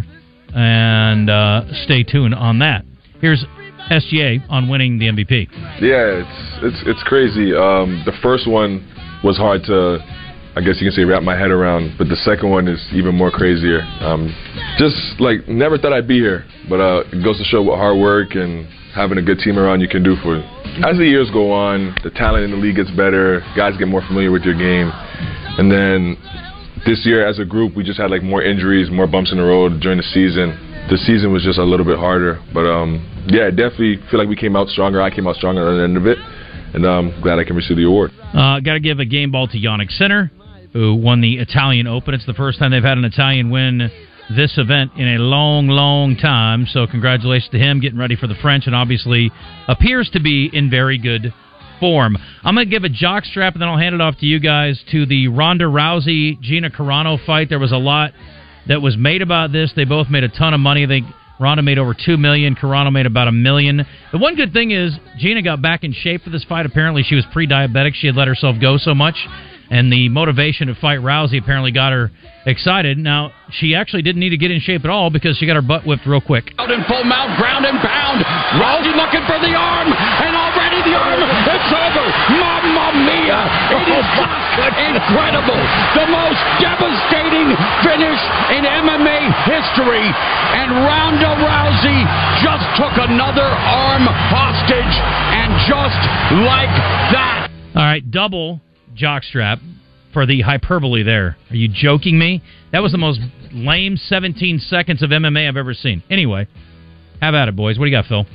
and uh, stay tuned on that. Here's S G A on winning the M V P. Yeah, it's it's it's crazy. Um, the first one was hard to, I guess you can say, wrap my head around, but the second one is even more crazier. Um, just like never thought I'd be here, but uh, it goes to show what hard work and having a good team around you can do for you. As the years go on, the talent in the league gets better, guys get more familiar with your game, and then this year as a group we just had like more injuries, more bumps in the road during the season. The season was just a little bit harder, but um, yeah, I definitely feel like we came out stronger. I came out stronger at the end of it, and I'm um, glad I can receive the award. Uh, got to give a game ball to Yannick Sinner, who won the Italian Open. It's the first time they've had an Italian win this event in a long, long time. So congratulations to him, getting ready for the French, and obviously appears to be in very good form. I'm going to give a jock strap, and then I'll hand it off to you guys, to the Ronda Rousey Gina Carano fight. There was a lot that was made about this. They both made a ton of money. I think Ronda made over two million dollars. Carano made about a million. The one good thing is Gina got back in shape for this fight. Apparently she was pre-diabetic. She had let herself go so much, and the motivation to fight Rousey apparently got her excited. Now, she actually didn't need to get in shape at all because she got her butt whipped real quick. Out in full mount, ground and pound. Rousey looking for the arm, and already the arm, it's over. Mamma mia! It is just incredible. The most devastating finish in M M A history, and Ronda Rousey just took another arm hostage, and just like that. All right, double jockstrap for the hyperbole there. Are you joking me? That was the most lame seventeen seconds of M M A I've ever seen. Anyway, have at it, boys. What do you got, Phil?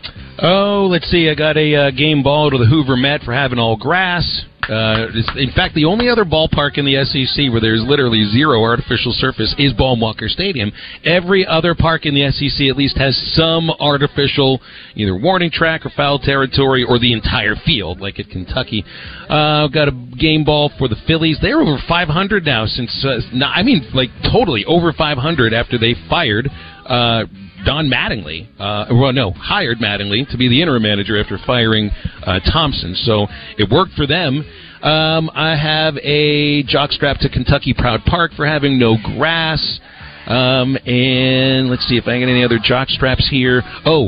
Oh, let's see. I got a uh, game ball to the Hoover Met for having all grass. Uh, in fact, the only other ballpark in the S E C where there's literally zero artificial surface is Baum-Walker Stadium. Every other park in the S E C at least has some artificial, either warning track or foul territory, or the entire field, like at Kentucky. Uh, I've got a game ball for the Phillies. They're over five hundred now since, uh, not, I mean, like totally over five hundred after they fired uh, Don Mattingly, uh, well, no, hired Mattingly to be the interim manager after firing uh, Thompson. So it worked for them. Um, I have a jockstrap to Kentucky Proud Park for having no grass. Um, and let's see if I get any other jockstraps here. Oh,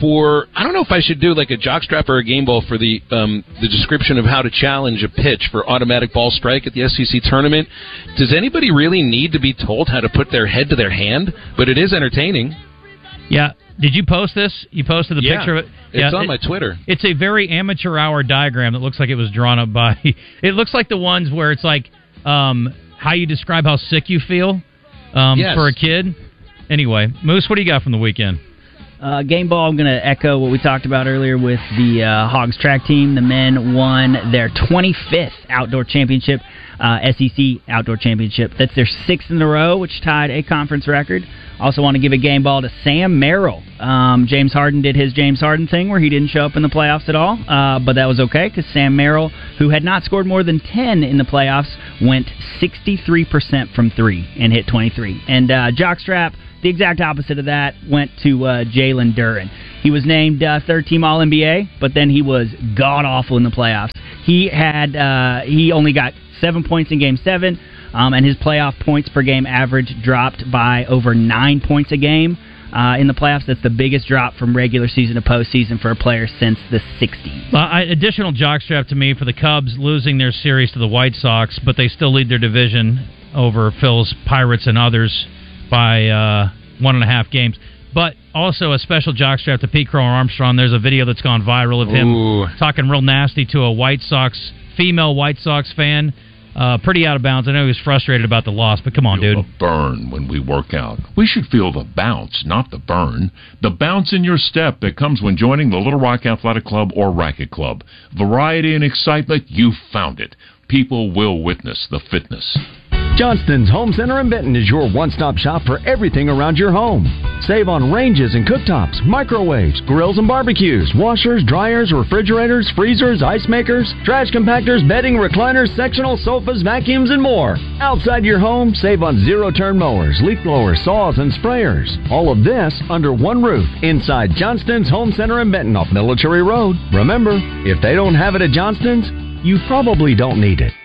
for, I don't know if I should do like a jockstrap or a game ball for the um, the description of how to challenge a pitch for automatic ball strike at the S E C tournament. Does anybody really need to be told how to put their head to their hand? But it is entertaining. Yeah. Did you post this? You posted the yeah, picture of it? It's yeah, on it, my Twitter. It's a very amateur hour diagram that looks like it was drawn up by... It looks like the ones where it's like um, how you describe how sick you feel um, yes. for a kid. Anyway, Moose, what do you got from the weekend? Uh, game ball, I'm going to echo what we talked about earlier with the uh, Hogs track team. The men won their twenty-fifth outdoor championship, uh, S E C outdoor championship. That's their sixth in a row, which tied a conference record. Also want to give a game ball to Sam Merrill. Um, James Harden did his James Harden thing where he didn't show up in the playoffs at all, uh, but that was okay because Sam Merrill, who had not scored more than ten in the playoffs, went sixty-three percent from three and hit twenty-three. And uh, Jockstrap, the exact opposite of that, went to uh, Jalen Duren. He was named uh, third-team All N B A, but then he was god-awful in the playoffs. He had uh, he only got seven points in Game seven, um, and his playoff points per game average dropped by over nine points a game uh, in the playoffs. That's the biggest drop from regular season to postseason for a player since the sixties. Uh, additional jockstrap to me for the Cubs losing their series to the White Sox, but they still lead their division over Phil's Pirates and others by uh, one and a half games. But also a special jockstrap to Pete Crow Armstrong. There's a video that's gone viral of him Ooh. talking real nasty to a White Sox, female White Sox fan. Uh, pretty out of bounds. I know he was frustrated about the loss, but come on, feel dude. The burn when we work out. We should feel the bounce, not the burn. The bounce in your step that comes when joining the Little Rock Athletic Club or Racket Club. Variety and excitement, you found it. People will witness the fitness. Johnston's Home Center in Benton is your one-stop shop for everything around your home. Save on ranges and cooktops, microwaves, grills and barbecues, washers, dryers, refrigerators, freezers, ice makers, trash compactors, bedding, recliners, sectional sofas, vacuums, and more. Outside your home, save on zero-turn mowers, leaf blowers, saws, and sprayers. All of this under one roof inside Johnston's Home Center in Benton off Military Road. Remember, if they don't have it at Johnston's, you probably don't need it.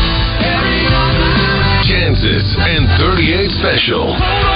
Kansas and thirty-eight Special.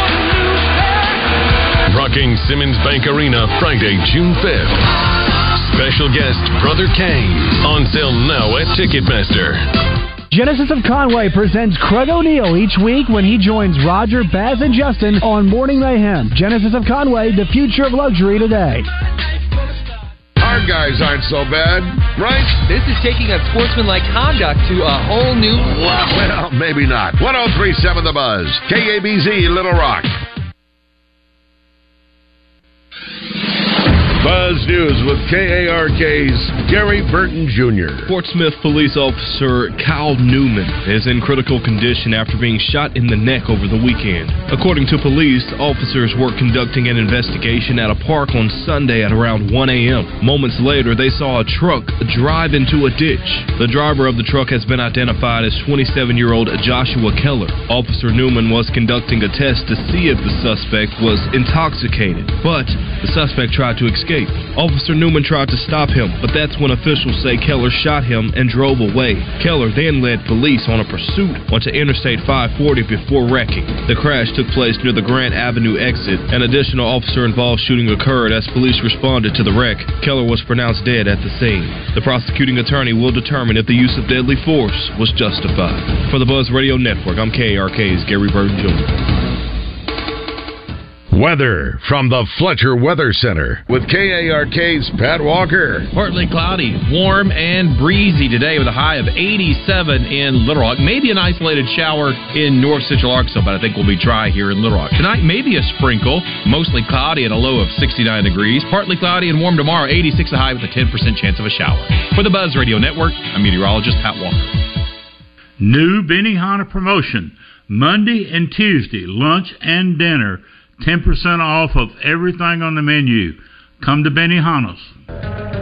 Rocking Simmons Bank Arena Friday, June fifth. Special guest Brother Kane. On sale now at Ticketmaster. Genesis of Conway presents Craig O'Neill each week when he joins Roger, Baz, and Justin on Morning Mayhem. Genesis of Conway, the future of luxury today. Our guys aren't so bad, right? This is taking unsportsmanlike conduct to a whole new level. Well, maybe not. one oh three point seven The Buzz. K A B Z, Little Rock. Buzz News with K A R K's Gary Burton Junior Portsmouth police officer Kyle Newman is in critical condition after being shot in the neck over the weekend. According to police, officers were conducting an investigation at a park on Sunday at around one a.m. Moments later, they saw a truck drive into a ditch. The driver of the truck has been identified as twenty-seven-year-old Joshua Keller. Officer Newman was conducting a test to see if the suspect was intoxicated, but the suspect tried to escape. Officer Newman tried to stop him, but that's when officials say Keller shot him and drove away. Keller then led police on a pursuit onto Interstate five forty before wrecking. The crash took place near the Grant Avenue exit. An additional officer-involved shooting occurred as police responded to the wreck. Keller was pronounced dead at the scene. The prosecuting attorney will determine if the use of deadly force was justified. For the Buzz Radio Network, I'm K A R K's Gary Burton Junior Weather from the Fletcher Weather Center with K A R K's Pat Walker. Partly cloudy, warm and breezy today with a high of eighty-seven in Little Rock. Maybe an isolated shower in north central Arkansas, but I think we'll be dry here in Little Rock. Tonight, maybe a sprinkle, mostly cloudy at a low of sixty-nine degrees. Partly cloudy and warm tomorrow, eighty-six a high with a ten percent chance of a shower. For the Buzz Radio Network, I'm meteorologist Pat Walker. New Benihana promotion, Monday and Tuesday, lunch and dinner. ten percent off of everything on the menu. Come to Benihana's.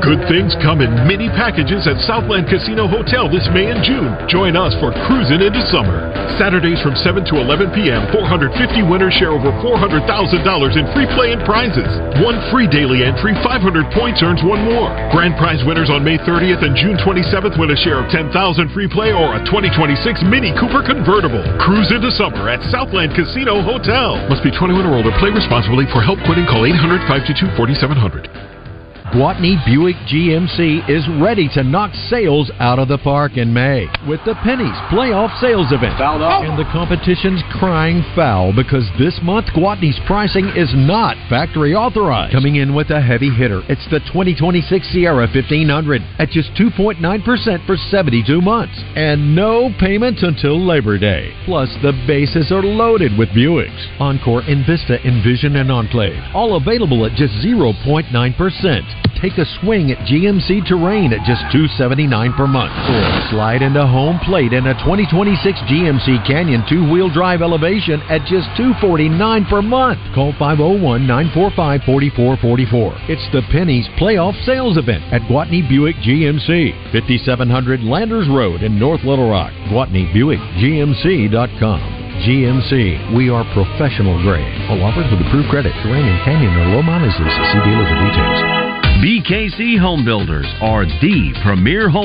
Good things come in many packages at Southland Casino Hotel this May and June. Join us for Cruising into Summer. Saturdays from seven to eleven p.m., four hundred fifty winners share over four hundred thousand dollars in free play and prizes. One free daily entry, five hundred points earns one more. Grand prize winners on May thirtieth and June twenty-seventh win a share of ten thousand dollars free play or a twenty twenty-six Mini Cooper convertible. Cruise into summer at Southland Casino Hotel. Must be twenty-one or older. Play responsibly. For help quitting, call eight hundred, five two two, four seven zero zero. Gwatney Buick G M C is ready to knock sales out of the park in May with the Pennies Playoff Sales Event. Fouled off. And the competition's crying foul because this month Gwatney's pricing is not factory authorized. Coming in with a heavy hitter, it's the twenty twenty-six Sierra fifteen hundred at just two point nine percent for seventy-two months. And no payments until Labor Day. Plus, the bases are loaded with Buicks. Encore, Envista, Envision, and Enclave. All available at just zero point nine percent. Take a swing at G M C Terrain at just two hundred seventy-nine dollars per month. Or slide into home plate in a twenty twenty-six G M C Canyon two-wheel drive elevation at just two hundred forty-nine dollars per month. Call five oh one, nine four five, four four four four. It's the Pennies Playoff Sales Event at Gwatney Buick G M C, fifty-seven hundred Landers Road in North Little Rock. Gwatney Buick G M C dot com. G M C, we are professional grade. All offers with approved credit. Terrain and Canyon are low mileage leases. See dealer for details. B K C Home Builders are the premier home